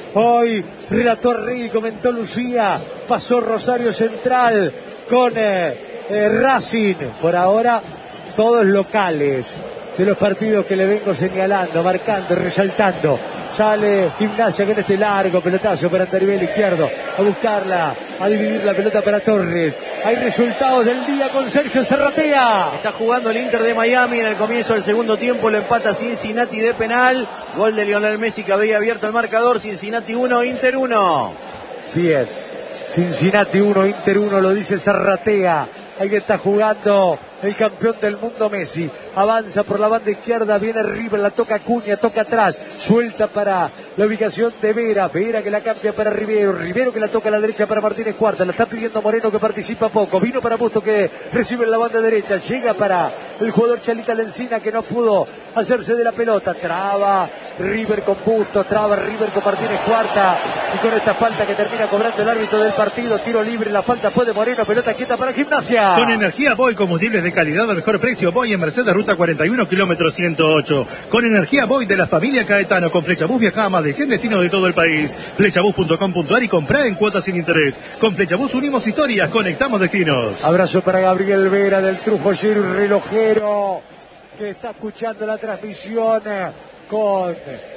Hoy relató Rey, comentó Lucía, pasó Rosario Central con eh, eh, Racing. Por ahora todos locales de los partidos que le vengo señalando, marcando, resaltando. Sale Gimnasia con este largo pelotazo para Andarivel izquierdo, a buscarla, a dividir la pelota para Torres. Hay resultados del día con Sergio Zarratea. Está jugando el Inter de Miami en el comienzo del segundo tiempo, lo empata Cincinnati de penal. Gol de Lionel Messi que había abierto el marcador. Cincinnati uno, Inter uno. Bien, Cincinnati uno, Inter uno, lo dice Zarratea. Ahí está jugando el campeón del mundo Messi. Avanza por la banda izquierda, viene River, la toca Acuña, toca atrás, suelta para la ubicación de Vera. Vera que la cambia para Rivero. Rivero que la toca a la derecha para Martínez Cuarta. La está pidiendo Moreno que participa poco. Vino para Busto que recibe en la banda derecha. Llega para el jugador Chalita Lencina que no pudo hacerse de la pelota. Traba River con Busto, traba River con Martínez Cuarta. Y con esta falta que termina cobrando el árbitro del partido. Tiro libre, la falta fue de Moreno. Pelota quieta para Gimnasia. Con energía Boy, combustibles de calidad al mejor precio. Boy en Mercedes, ruta cuarenta y uno, kilómetro ciento ocho. Con energía Boy de la familia Caetano. Con Flechabús viaja a más de cien destinos de todo el país. Flechabús punto com punto ar y comprá en cuotas sin interés. Con Flechabús unimos historias, conectamos destinos. Abrazo para Gabriel Vera del Trujillero y relojero, que está escuchando la transmisión con,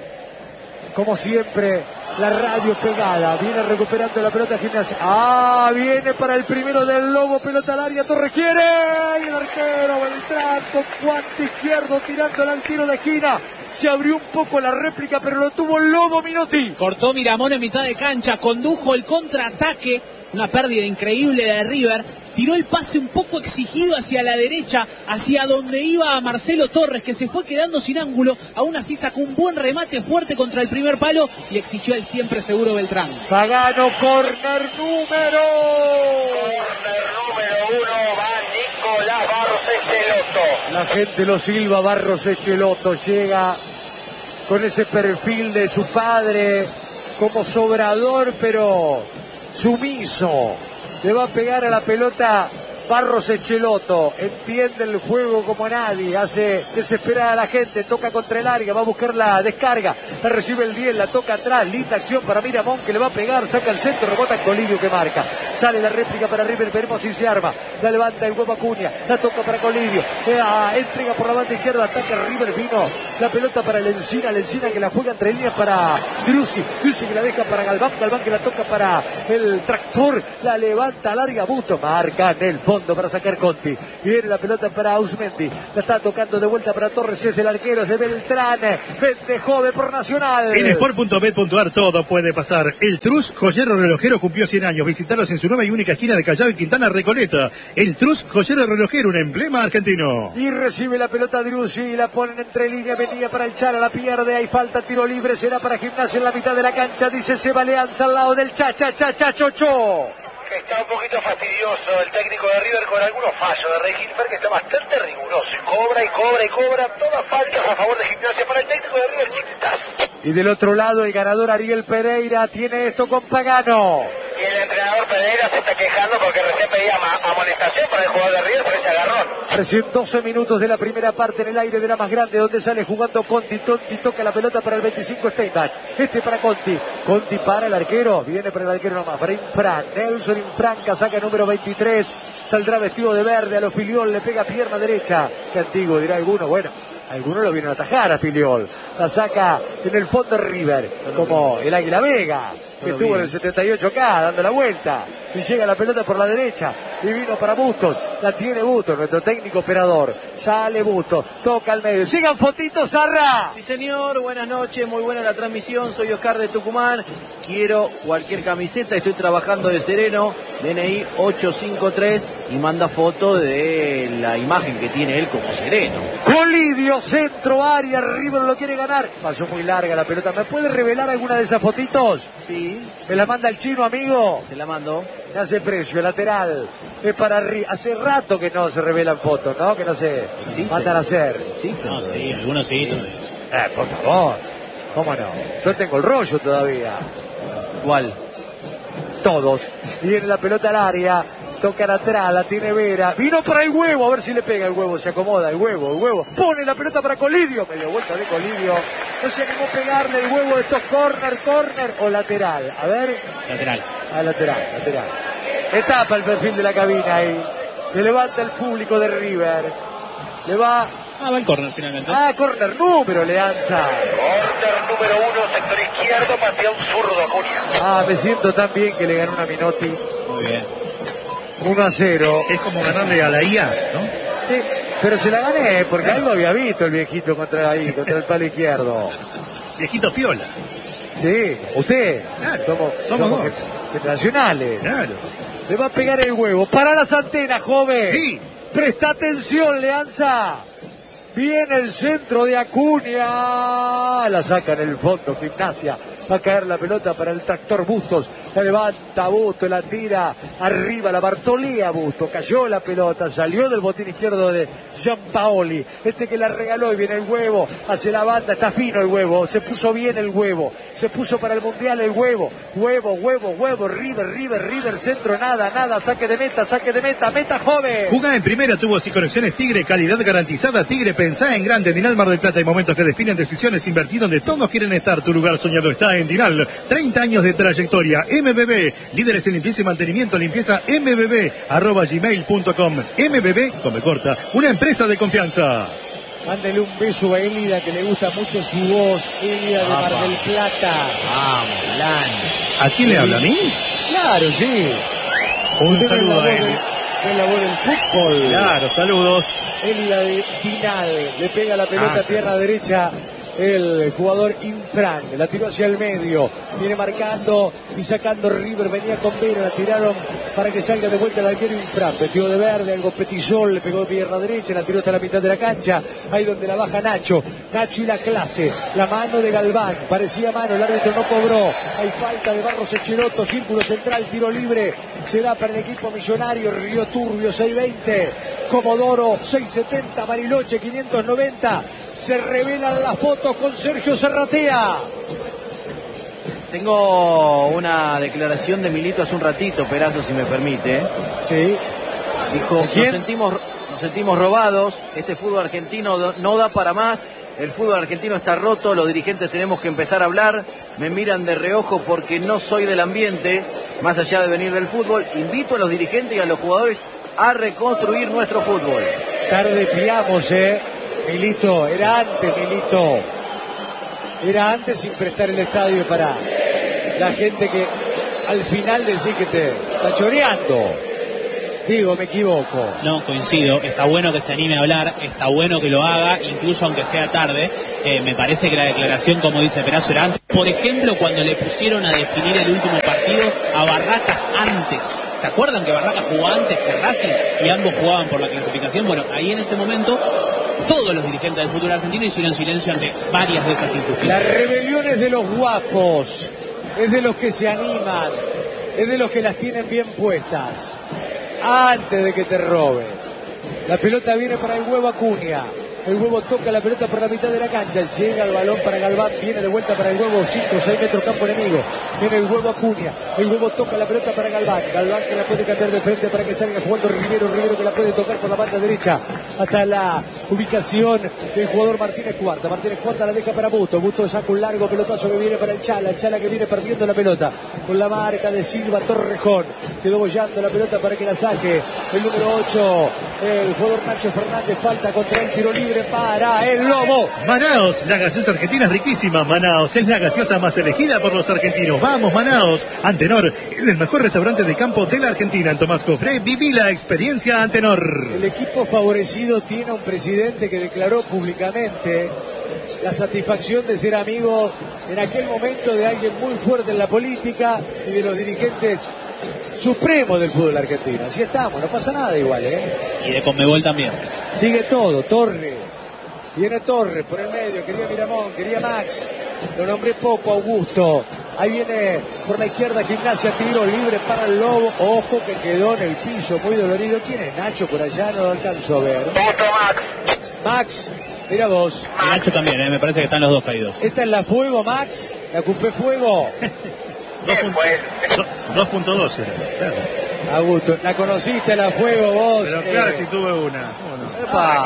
como siempre, la radio pegada. Viene recuperando la pelota Gimnasia. Ah, viene para el primero del Lobo, pelota al área, Torres quiere, y el arquero Beltrán con guante izquierdo tirándola al tiro de esquina. Se abrió un poco la réplica, pero lo tuvo el Lobo Minotti. Cortó Miramón en mitad de cancha, condujo el contraataque, una pérdida increíble de River. Tiró el pase un poco exigido hacia la derecha, hacia donde iba Marcelo Torres, que se fue quedando sin ángulo. Aún así sacó un buen remate fuerte contra el primer palo y exigió el siempre seguro Beltrán. Pagano, corner número. Corner número uno, va Nicolás Barros Echeloto. La gente lo silba, Barros Echeloto llega con ese perfil de su padre, como sobrador pero sumiso. Le va a pegar a la pelota Barros Echeloto, entiende el juego como nadie, hace desesperar a la gente, toca contra el área, va a buscar la descarga, la recibe el diez, la toca atrás, linda acción para Miramón que le va a pegar, saca el centro, rebota el Colidio que marca. Sale la réplica para River, veremos si se arma. La levanta el huevo Acuña, la toca para Colidio. Eh, ah, entrega por la banda izquierda, ataca River, vino la pelota para Lencina, Lencina que la juega entre líneas para Drusi, Drusi que la deja para Galván, Galván que la toca para el Tractor, la levanta larga Busto, marca en el fondo para sacar Conti. Viene la pelota para Ausmendi, la está tocando de vuelta para Torres, es del arquero, es de Beltrán, vende joven por Nacional. En sport punto bet punto ar todo puede pasar. El Trus, joyero relojero, cumplió cien años. Visitarlos en su nueva y única esquina de Callao y Quintana Recoleta. El Trus, joyero relojero, un emblema argentino. Y recibe la pelota Drusi, la ponen entre líneas, venía para el Chala, la pierde, hay falta, tiro libre, será para Gimnasia en la mitad de la cancha, dice Seba Leanza al lado del cha cha cha cha cho cho. Está un poquito fastidioso el técnico de River con algunos fallos de Rey Gilbert, que está bastante riguroso. Cobra y cobra y cobra, todas faltas a favor de Gimnasia para el técnico de River, chiquitas. Y del otro lado el ganador Ariel Pereira tiene esto con Pagano. Y el entrenador Pereira se está quejando porque recién pedía amonestación para el jugador de River por ese agarrón. Recién doce minutos de la primera parte en el aire de la más grande, donde sale jugando Conti. Conti toca la pelota para el veinticinco Steinbach. Este para Conti. Conti para el arquero. Viene para el arquero nomás. Para Infran. Nelson Infranca saca número veintitrés. Saldrá vestido de verde. A los Filiol le pega pierna derecha. Qué antiguo, dirá alguno. Bueno, algunos lo vienen a atajar a Filiol. La saca en el fondo River. Como el Águila Vega, que estuvo en el setenta y ocho acá, dando la vuelta. Y llega la pelota por la derecha. Y vino para Bustos. La tiene Bustos, nuestro técnico operador. Sale Bustos. Toca al medio. Sigan fotitos, Zarra. Sí, señor. Buenas noches. Muy buena la transmisión. Soy Oscar de Tucumán. Quiero cualquier camiseta. Estoy trabajando de sereno. D N I ocho cinco tres. Y manda foto de la imagen que tiene él como sereno. Colidio, centro, área. River lo quiere ganar. Pasó muy larga la pelota. ¿Me puede revelar alguna de esas fotitos? Sí. ¿Me la manda el chino, amigo? Se la mando. Me hace precio, lateral. Es para arriba. Hace rato que no se revelan fotos, ¿no? Que no se ¿Existe? mandan a hacer. Sí, No, sí, algunos sí. Eh, por favor. ¿Cómo no? Yo tengo el rollo todavía. ¿Cuál? Todos. Viene la pelota al área. Tocan atrás, la tiene Vera. Vino para el huevo, a ver si le pega el huevo. Se acomoda el huevo, el huevo. Pone la pelota para Colidio. Medio vuelta de Colidio. No se animó a pegarle el huevo. Esto es corner, corner o lateral. A ver. Lateral. Ah, lateral, lateral. Etapa el perfil de la cabina ahí. Se levanta el público de River. Le va. Ah, va el córner finalmente. Ah, corner número, Leanza. Corner número uno, sector izquierdo, patea un zurdo Acuña. Ah, me siento tan bien que le ganó una Minotti. Muy bien. uno a cero. Es como ganarle a la I A, ¿no? Sí, pero se la gané porque algo había visto el viejito contra ahí, contra el palo izquierdo. Viejito piola. Sí, usted. Claro, somos, somos dos. que- que nacionales. Claro. Le va a pegar el huevo. Para las antenas, joven. Sí. Presta atención, Leanza. Viene el centro de Acuña. La saca en el fondo, Gimnasia. Va a caer la pelota para el Tractor Bustos. La levanta Bustos, la tira arriba, la Bartolea Bustos. Cayó la pelota, salió del botín izquierdo de Gianpaoli. Este que la regaló y viene el huevo. Hacia la banda, está fino el huevo. Se puso bien el huevo. Se puso para el mundial el huevo. Huevo, huevo, huevo. River, River, River. Centro, nada, nada. Saque de meta, saque de meta. Meta joven. Jugá en primera, tubos y conexiones Tigre, calidad garantizada. Tigre, pensá en grande. Dinal Mar del Plata, hay momentos que definen decisiones. Invertir donde todos quieren estar. Tu lugar soñado está en Dinal. treinta años de trayectoria. M B B, líderes en limpieza y mantenimiento. Limpieza M B B, arroba gmail punto com. M B B, come corta, una empresa de confianza. Mándele un beso a Elida, que le gusta mucho su voz. Elida de Mar del Plata. Vamos, Lan. ¿A quién le habla? ¿A mí? Claro, sí. Un Usted saludo es la a voz él. del- es la voz del fútbol. Claro, saludos. Elida de Dinal. Le pega la pelota Ah, a pierna derecha. El jugador Infran, la tiró hacia el medio, viene marcando y sacando River, venía con Vera, la tiraron para que salga de vuelta el arquero Infran, metió de verde, algo Petillol, le pegó de pierna derecha, la tiró hasta la mitad de la cancha, ahí donde la baja Nacho, Nacho y la clase, la mano de Galván, parecía mano, el árbitro no cobró, hay falta de Barros Echeloto, círculo central, tiro libre, se da para el equipo millonario, Río Turbio seiscientos veinte, Comodoro seiscientos setenta, Bariloche quinientos noventa, se revelan las fotos con Sergio Serratea. Tengo una declaración de Milito hace un ratito, Perazo, si me permite. ¿eh? Sí. Dijo, ¿De quién? nos sentimos, nos sentimos robados, este fútbol argentino do- no da para más, el fútbol argentino está roto, los dirigentes tenemos que empezar a hablar, me miran de reojo porque no soy del ambiente, más allá de venir del fútbol, invito a los dirigentes y a los jugadores a reconstruir nuestro fútbol. Tarde piamos, eh. Milito, era antes, Milito. Era antes sin prestar el estadio para la gente que al final decís que te está choreando. Digo, me equivoco. No, coincido. Está bueno que se anime a hablar, está bueno que lo haga, incluso aunque sea tarde. Eh, me parece que la declaración, como dice Perazo, era antes. Por ejemplo, cuando le pusieron a definir el último partido a Barracas antes. ¿Se acuerdan que Barracas jugó antes que Racing y ambos jugaban por la clasificación? Bueno, ahí en ese momento todos los dirigentes del fútbol argentino hicieron silencio ante varias de esas injusticias. La rebelión es de los guapos, es de los que se animan, es de los que las tienen bien puestas. Antes de que te robe. La pelota viene para el Huevo Acuña. El Huevo toca la pelota por la mitad de la cancha. Llega el balón para Galván. Viene de vuelta para el Huevo. cinco o seis metros campo enemigo. Viene el Huevo Acuña. El Huevo toca la pelota para Galván. Galván que la puede cambiar de frente para que salga jugando Rivero. Rivero que la puede tocar por la banda derecha. Hasta la ubicación del jugador Martínez Cuarta. Martínez Cuarta la deja para Busto. Busto saca un largo pelotazo que viene para el Chala. El Chala que viene perdiendo la pelota. Con la marca de Silva Torrejón. Quedó bollando la pelota para que la saque. El número ocho. El jugador Nacho Fernández. Falta contra el tiro libre para el Lobo. Manaos, la gaseosa argentina es riquísima. Manaos es la gaseosa más elegida por los argentinos. Vamos, Manaos. Antenor es el mejor restaurante de campo de la Argentina. En Tomás Cofré, viví la experiencia Antenor. El equipo favorecido tiene un presidente que declaró públicamente la satisfacción de ser amigo en aquel momento de alguien muy fuerte en la política y de los dirigentes supremos del fútbol argentino. Así estamos, no pasa nada igual, ¿eh? Y de Conmebol también. Sigue todo, Torres. Viene Torres por el medio, quería Miramón, quería Max. Lo nombré poco, Augusto. Ahí viene por la izquierda Gimnasia, tiro libre para el Lobo. Ojo que quedó en el piso, muy dolorido. ¿Quién es Nacho por allá? No lo alcanzo a ver. Max. Max, mira vos. Y Nacho también, ¿eh? Me parece que están los dos caídos. Esta es la Fuego, Max. La Cupé Fuego. dos punto dos era. Claro. Augusto, ¿la conociste la Fuego vos? Pero claro, eh. si tuve una. No? Epa,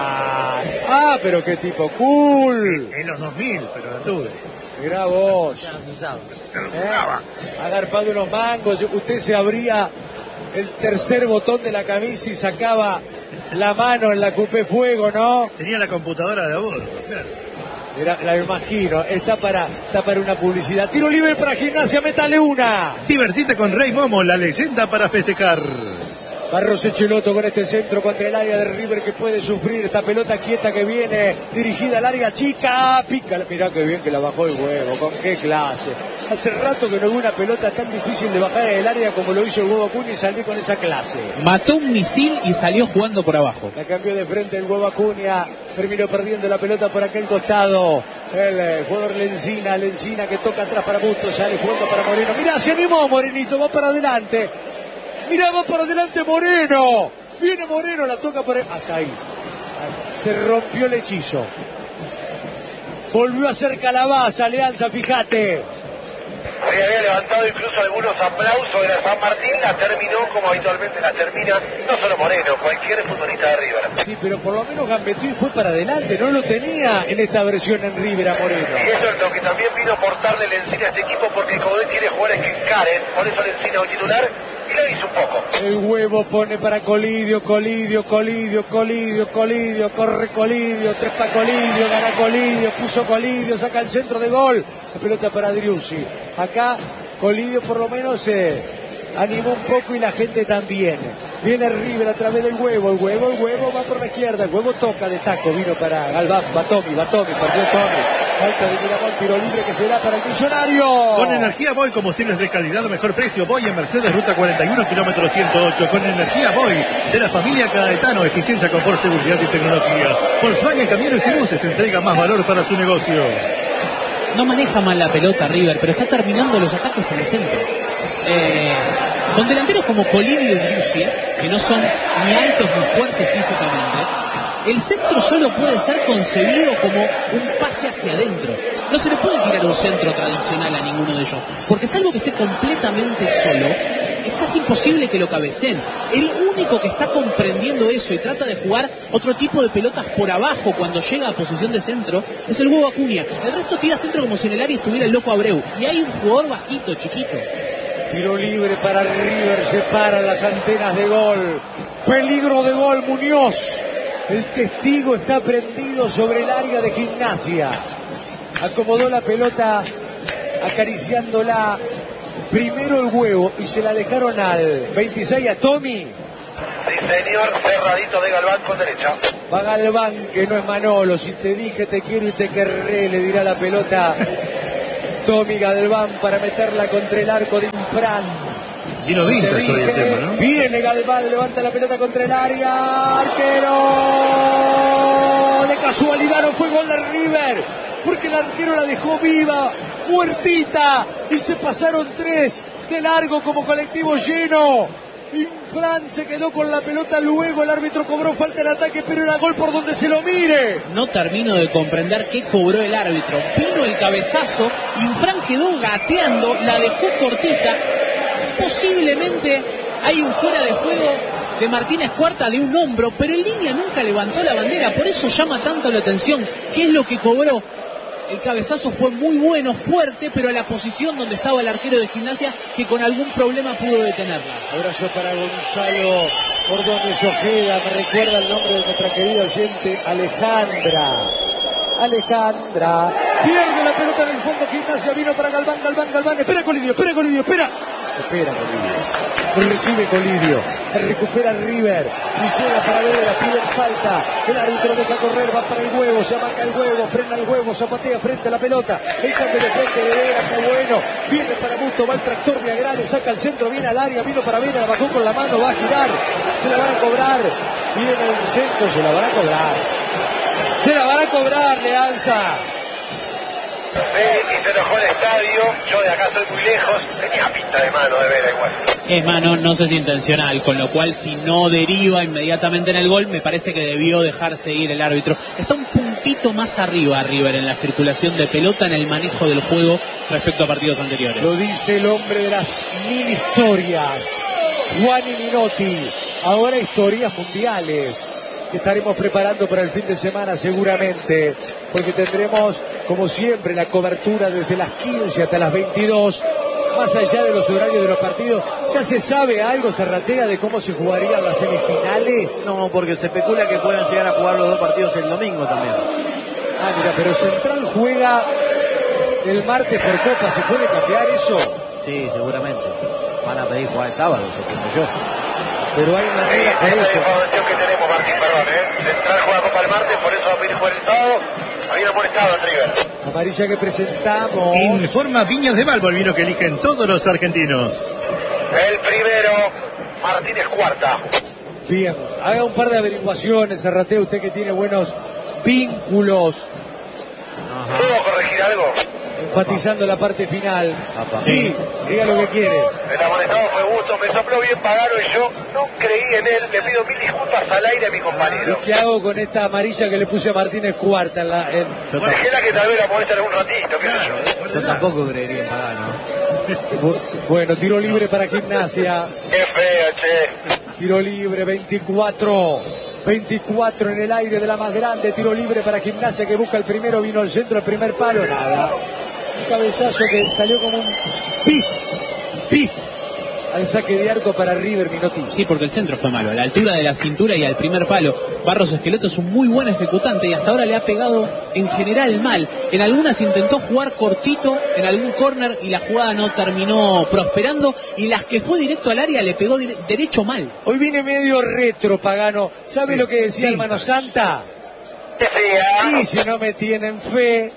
ah, pero qué tipo cool. En los dos mil, pero la tuve. Mirá vos. Ya no se usaba. Se los ¿Eh? usaba. Agarpado unos mangos, usted se abría el tercer botón de la camisa y sacaba la mano en la Cupé Fuego, ¿no? Tenía la computadora de a bordo, claro. Mira, la imagino, está para, está para una publicidad. Tiro libre para Gimnasia, métale una. Divertite con Rey Momo, la leyenda para festejar. Barros Echeloto con este centro contra el área de River que puede sufrir esta pelota quieta que viene dirigida al área chica. Pica, mirá qué bien que la bajó el Huevo, con qué clase. Hace rato que no hubo una pelota tan difícil de bajar en el área como lo hizo el Huevo Acuña y salió con esa clase. Mató un misil y salió jugando por abajo. La cambió de frente el Huevo Acuña, terminó perdiendo la pelota por aquel costado. El eh, jugador Lencina, Lencina que toca atrás para Busto, sale jugando para Moreno. Mirá, se animó Morenito, va para adelante. Mirá, va para adelante Moreno. Viene Moreno, la toca por... Hasta ahí. Se rompió el hechizo. Volvió a hacer calabaza, Alianza, fíjate. Hoy había levantado incluso algunos aplausos en la San Martín, la terminó como habitualmente la termina, no solo Moreno, cualquier futbolista de River. Sí, pero por lo menos gambeteó y fue para adelante, no lo tenía en esta versión en River a Moreno. Y eso es lo que también vino a aportarle Lencina a este equipo, porque el Codé tiene jugadores que encaren, por eso Lencina es un titular, y lo hizo un poco. El Huevo pone para Colidio, Colidio, Colidio, Colidio, Colidio, corre Colidio, trepa Colidio, gana Colidio, puso Colidio, saca el centro de gol. La pelota para Driussi. Acá Colidio por lo menos se eh, animó un poco y la gente también. Viene River a través del Huevo, el Huevo, el Huevo va por la izquierda, el Huevo toca de taco, vino para Galván, va Tommy, va Tommy, perdió Tommy. Falta de Miramón, tiro libre que será para el Millonario. Con Energía Boy, combustibles de calidad, mejor precio. Boy en Mercedes, ruta cuarenta y uno, kilómetro ciento ocho. Con Energía Boy, de la familia Caetano, eficiencia, confort, seguridad y tecnología. Volkswagen Camiones y Buses, entrega más valor para su negocio. No maneja mal la pelota River, pero está terminando los ataques en el centro. Eh, con delanteros como Colidio y Driussi, que no son ni altos ni fuertes físicamente, el centro solo puede ser concebido como un pase hacia adentro. No se le puede tirar un centro tradicional a ninguno de ellos, porque salvo que esté completamente solo, es casi imposible que lo cabeceen. El único que está comprendiendo eso y trata de jugar otro tipo de pelotas por abajo cuando llega a posición de centro es el Huevo Acuña. El resto tira centro como si en el área estuviera el Loco Abreu. Y hay un jugador bajito, chiquito. Tiro libre para River, se paran las antenas de gol. Peligro de gol, Muñoz. El testigo está prendido sobre el área de Gimnasia. Acomodó la pelota acariciándola primero el huevo y se la dejaron al veintiséis a Tommy. Sí, señor, cerradito de Galván con derecha. Va Galván, que no es Manolo. Si te dije te quiero y te querré, le dirá la pelota Tommy Galván para meterla contra el arco de Infran. Vino vintage hoy el tema, ¿no? Viene Galván, levanta la pelota contra el área. Arquero. De casualidad no fue gol de River, porque el arquero la dejó viva, muertita, y se pasaron tres de largo como colectivo lleno. Infran se quedó con la pelota, luego el árbitro cobró falta en ataque, pero era gol por donde se lo mire. No termino de comprender qué cobró el árbitro. Vino el cabezazo, Infran quedó gateando, la dejó cortita. Posiblemente hay un fuera de juego de Martínez Cuarta de un hombro, pero en línea nunca levantó la bandera, por eso llama tanto la atención. ¿Qué es lo que cobró? El cabezazo fue muy bueno, fuerte, pero a la posición donde estaba el arquero de Gimnasia, que con algún problema pudo detenerla. Abrazo para Gonzalo Ordóñez Ojeda, me recuerda el nombre de nuestra querida oyente Alejandra. Alejandra, pierde la pelota en el fondo, Gimnasia vino para Galván, Galván, Galván, espera Colidio, espera Colidio, espera. Espera Colidio, recibe Colidio, recupera River, y llega para Vera, piden falta, el árbitro deja correr, va para el huevo, se amaca el huevo, frena el huevo, zapatea frente a la pelota, el cambio de frente de Vera, está bueno, viene para Busto, va el tractor de Agrales, saca el centro, viene al área, vino para Vera, bajó con la mano, va a girar, se la van a cobrar, viene el centro, se la van a cobrar, se la van a cobrar, Leanza. Sí, y se enojó el estadio, yo de acá estoy muy lejos, tenía pinta de mano de Vera igual. Es mano, no sé si intencional, con lo cual si no deriva inmediatamente en el gol, me parece que debió dejar seguir el árbitro. Está un puntito más arriba River en la circulación de pelota, en el manejo del juego respecto a partidos anteriores. Lo dice el hombre de las mil historias, Juan Minotti. Ahora historias mundiales que estaremos preparando para el fin de semana seguramente, porque tendremos como siempre la cobertura desde las quince hasta las veintidós, más allá de los horarios de los partidos. ¿Ya se sabe algo, Serratea, de cómo se jugarían las semifinales? No, porque se especula que puedan llegar a jugar los dos partidos el domingo también. Ah, mira, pero Central juega el martes por Copa, ¿se puede cambiar eso? Sí, seguramente. Van a pedir jugar el sábado, supongo yo. Pero hay una Sí, regla por esta es la eso. información que tenemos, Martín, perdón, ¿eh? Central juega Copa el martes, por eso va a pedir jugar el sábado. Había amonestado en River. Amarilla que presentamos. Informa Viñas de Valvo, el vino que eligen todos los argentinos. El primero, Martínez Cuarta. Bien, haga un par de averiguaciones, Serratea, usted que tiene buenos vínculos, Ajá. ¿Puedo corregir algo? enfatizando la parte final. Apa. Sí, diga lo que quiere. El amonestado fue Busto, me sopló bien Pagano y yo no creí en él. Le pido mil disculpas al aire a mi compañero. ¿Y qué hago con esta amarilla que le puse a Martínez Cuarta en la... en- Yo, ta- Dejela que tal vez la molestan un ratito, qué sé yo. yo tampoco creería en Pagano. Bu- Bueno, tiro libre para Gimnasia. Qué feo, che. Tiro libre, veinticuatro. veinticuatro en el aire de la más grande. Tiro libre para Gimnasia que busca el primero. Vino al centro, el primer palo. Nada. Un cabezazo que salió como un pif. Pif. Al saque de arco para River, Minotti. Sí, porque el centro fue malo, a la altura de la cintura y al primer palo. Barros Esqueloto es un muy buen ejecutante y hasta ahora le ha pegado en general mal. En algunas intentó jugar cortito, en algún córner, y la jugada no terminó prosperando, y las que fue directo al área le pegó dire- derecho mal. Hoy viene medio retro, Pagano. ¿Sabe Sí, lo que decía el vintage. Mano Santa? ¿Qué sea? Y si no me tienen fe,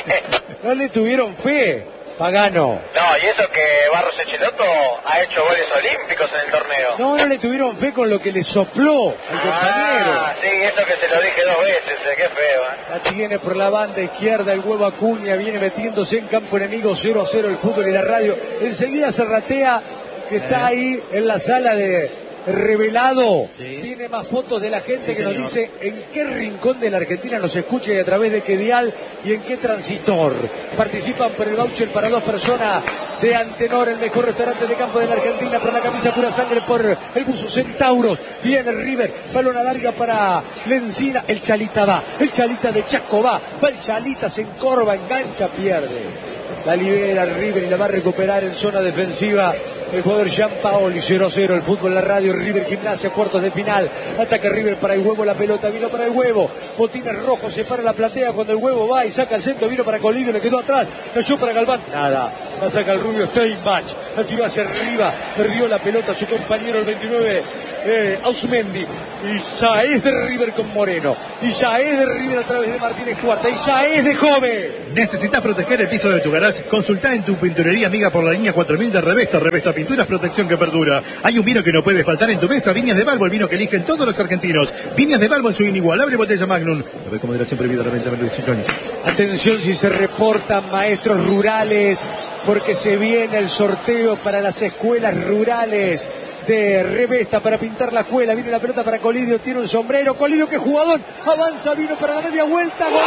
no le tuvieron fe, Pagano. No, y eso que Barros Echeloto ha hecho goles olímpicos en el torneo. No, no le tuvieron fe con lo que le sopló al compañero. Ah, sí, eso que se lo dije dos veces, eh, qué feo, ¿eh? La tiene por la banda izquierda, el huevo Acuña viene metiéndose en campo enemigo, cero a cero el fútbol y la radio. Enseguida Serratea, que está ahí en la sala de revelado, Sí. tiene más fotos de la gente Sí, que nos señor. dice en qué rincón de la Argentina nos escucha y a través de qué dial y en qué transitor. Participan por el voucher para dos personas de Antenor, el mejor restaurante de campo de la Argentina, por la camisa pura sangre, por el buzo Centauros. Viene el River, balona larga para Lencina, el Chalita va, el Chalita de Chaco va, va el Chalita, se encorva, engancha, pierde. La libera el River y la va a recuperar en zona defensiva el jugador Gianpaoli. Cero a cero el fútbol en la radio. River Gimnasia, cuartos de final. Ataca River para el huevo, la pelota vino para el huevo. Botines rojo, se para la platea cuando el huevo va y saca el centro, vino para Colidio, le quedó atrás, cayó para Galván, nada, la saca el rubio Steinbach, la tiró hacia arriba, perdió la pelota su compañero el veintinueve, eh, Ausmendi, y ya es de River con Moreno, y ya es de River a través de Martínez Cuarta, y ya es de Jove. ¿Necesitas proteger el piso de tu garage? Consultá en tu pinturería amiga por la línea cuatro mil de Revesta. Revesta Pinturas, protección que perdura. Hay un vino que no puede faltar en tu mesa, Viñas de Balbo, el vino que eligen todos los argentinos. Viñas de Balbo en su inigualable botella Magnum. Lo ve como moderación prohibida, reventa menos de dieciocho años. Atención si se reportan maestros rurales, porque se viene el sorteo para las escuelas rurales de Revesta para pintar la escuela. Viene la pelota para Colidio, tiene un sombrero. Colidio, que jugador, avanza, vino para la media vuelta. ¡Gol!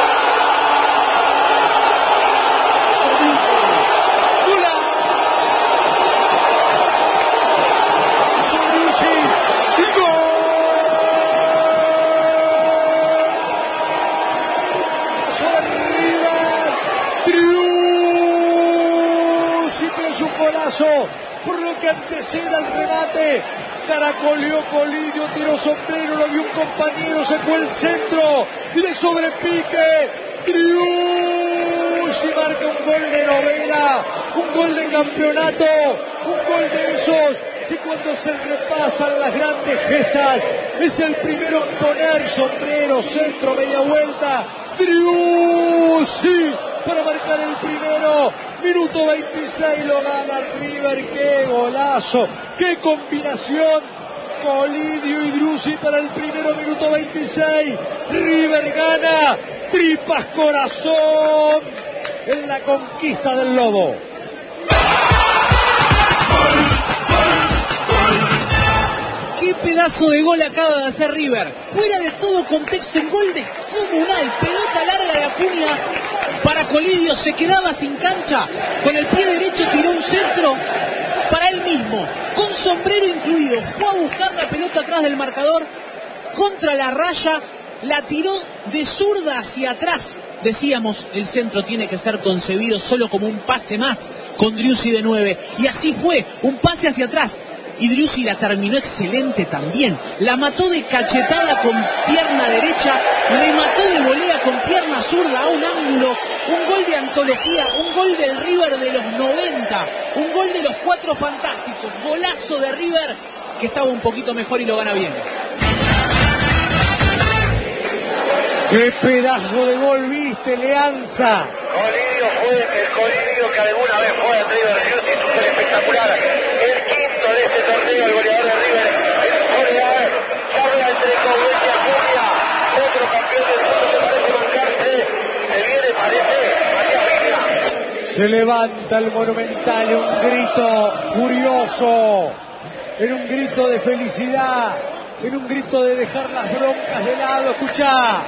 Por lo que antecede al remate, caracoleó Colidio, tiró sombrero, lo vio un compañero, sacó el centro y de sobrepique Triucci marca un gol de novela, un gol de campeonato, un gol de esos que cuando se repasan las grandes gestas es el primero en poner sombrero, centro, media vuelta. Triucci para marcar el primero, minuto veintiséis, lo gana River. ¡Qué golazo! ¡Qué combinación! Colidio y Driussi para el primero, minuto veintiséis. River gana, tripas corazón en la conquista del Lobo. ¡Qué pedazo de gol acaba de hacer River! Fuera de todo contexto, un gol descomunal, pelota larga de Acuña para Colidio, se quedaba sin cancha, con el pie derecho tiró un centro para él mismo, con sombrero incluido, fue a buscar la pelota atrás del marcador, contra la raya, la tiró de zurda hacia atrás. Decíamos, el centro tiene que ser concebido solo como un pase más, con Driussi de nueve, y así fue, un pase hacia atrás. Y Driussi la terminó excelente también. La mató de cachetada con pierna derecha, remató de volea con pierna zurda a un ángulo. Un gol de antología, un gol del River de los noventa, un gol de los cuatro fantásticos. Golazo de River que estaba un poquito mejor y lo gana bien. ¡Qué pedazo de gol viste, Leanza! Colidio fue el Colidio que alguna vez fue a River, Driussi, súper espectacular. El quinto de este torneo, el goleador de River, el goleador, charla entre Coudet y Acuña, otro campeón del mundo que parece marcarse, se viene, parece, Matías Viña. Se levanta el Monumental, un grito furioso, en un grito de felicidad, en un grito de dejar las broncas de lado. Escuchá.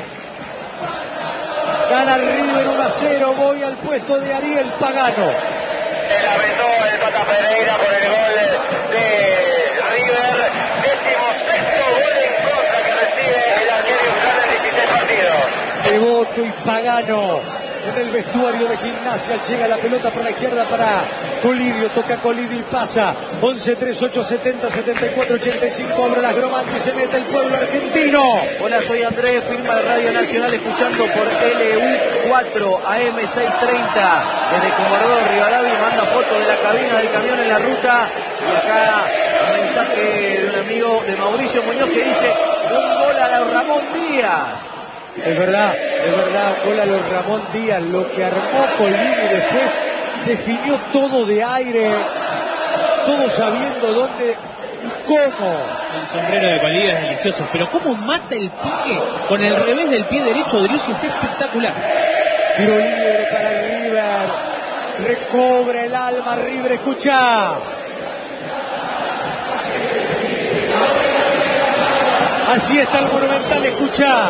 Gana River uno a cero, voy al puesto de Ariel Pagano. Se lamentó el Tata Pereira por el gol de River, décimo sexto gol en contra que recibe el arquero Ucrania en dieciséis partidos. Devoto y Pagano en el vestuario de Gimnasia, llega la pelota por la izquierda para Colidio, toca Colidio y pasa. Once, tres, ocho, setenta, setenta y cuatro, ochenta y cinco, abre las gromantes y se mete el pueblo argentino. Hola, soy Andrés, firma de Radio Nacional, escuchando por L U cuatro A M seiscientos treinta desde Comodoro Rivadavia, manda foto de la cabina del camión en la ruta. Y acá un mensaje de un amigo de Mauricio Muñoz que dice: un gol a la Ramón Díaz. Es verdad, es verdad, gol a los Ramón Díaz, lo que armó Colidio y después definió todo de aire, todo sabiendo dónde y cómo. El sombrero de Colidio es delicioso, pero cómo mata el pique con el revés del pie derecho de Driussi, es espectacular. Tiro libre para River, recobra el alma River, escucha. Así está el Monumental, escucha.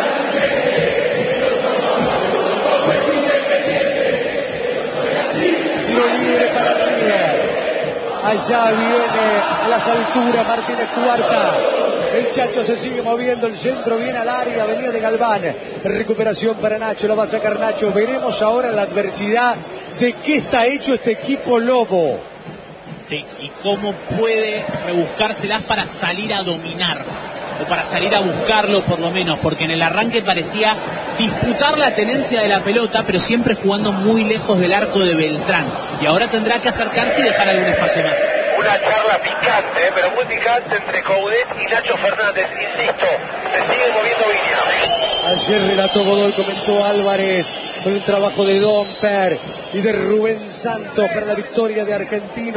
Tiro libre para River. Allá viene a las alturas Martínez Cuarta. El Chacho se sigue moviendo, el centro viene al área, venía de Galván. Recuperación para Nacho, lo va a sacar Nacho. Veremos ahora la adversidad de qué está hecho este equipo Lobo. Sí, y cómo puede rebuscárselas para salir a dominar, o para salir a buscarlo por lo menos, porque en el arranque parecía disputar la tenencia de la pelota, pero siempre jugando muy lejos del arco de Beltrán. Y ahora tendrá que acercarse y dejar algún espacio más. Una charla picante, ¿eh? pero muy picante entre Coudet y Nacho Fernández. Insisto, se sigue moviendo Viña. Ayer relató Godoy, comentó Álvarez, con el trabajo de Domper y de Rubén Santos para la victoria de Argentino.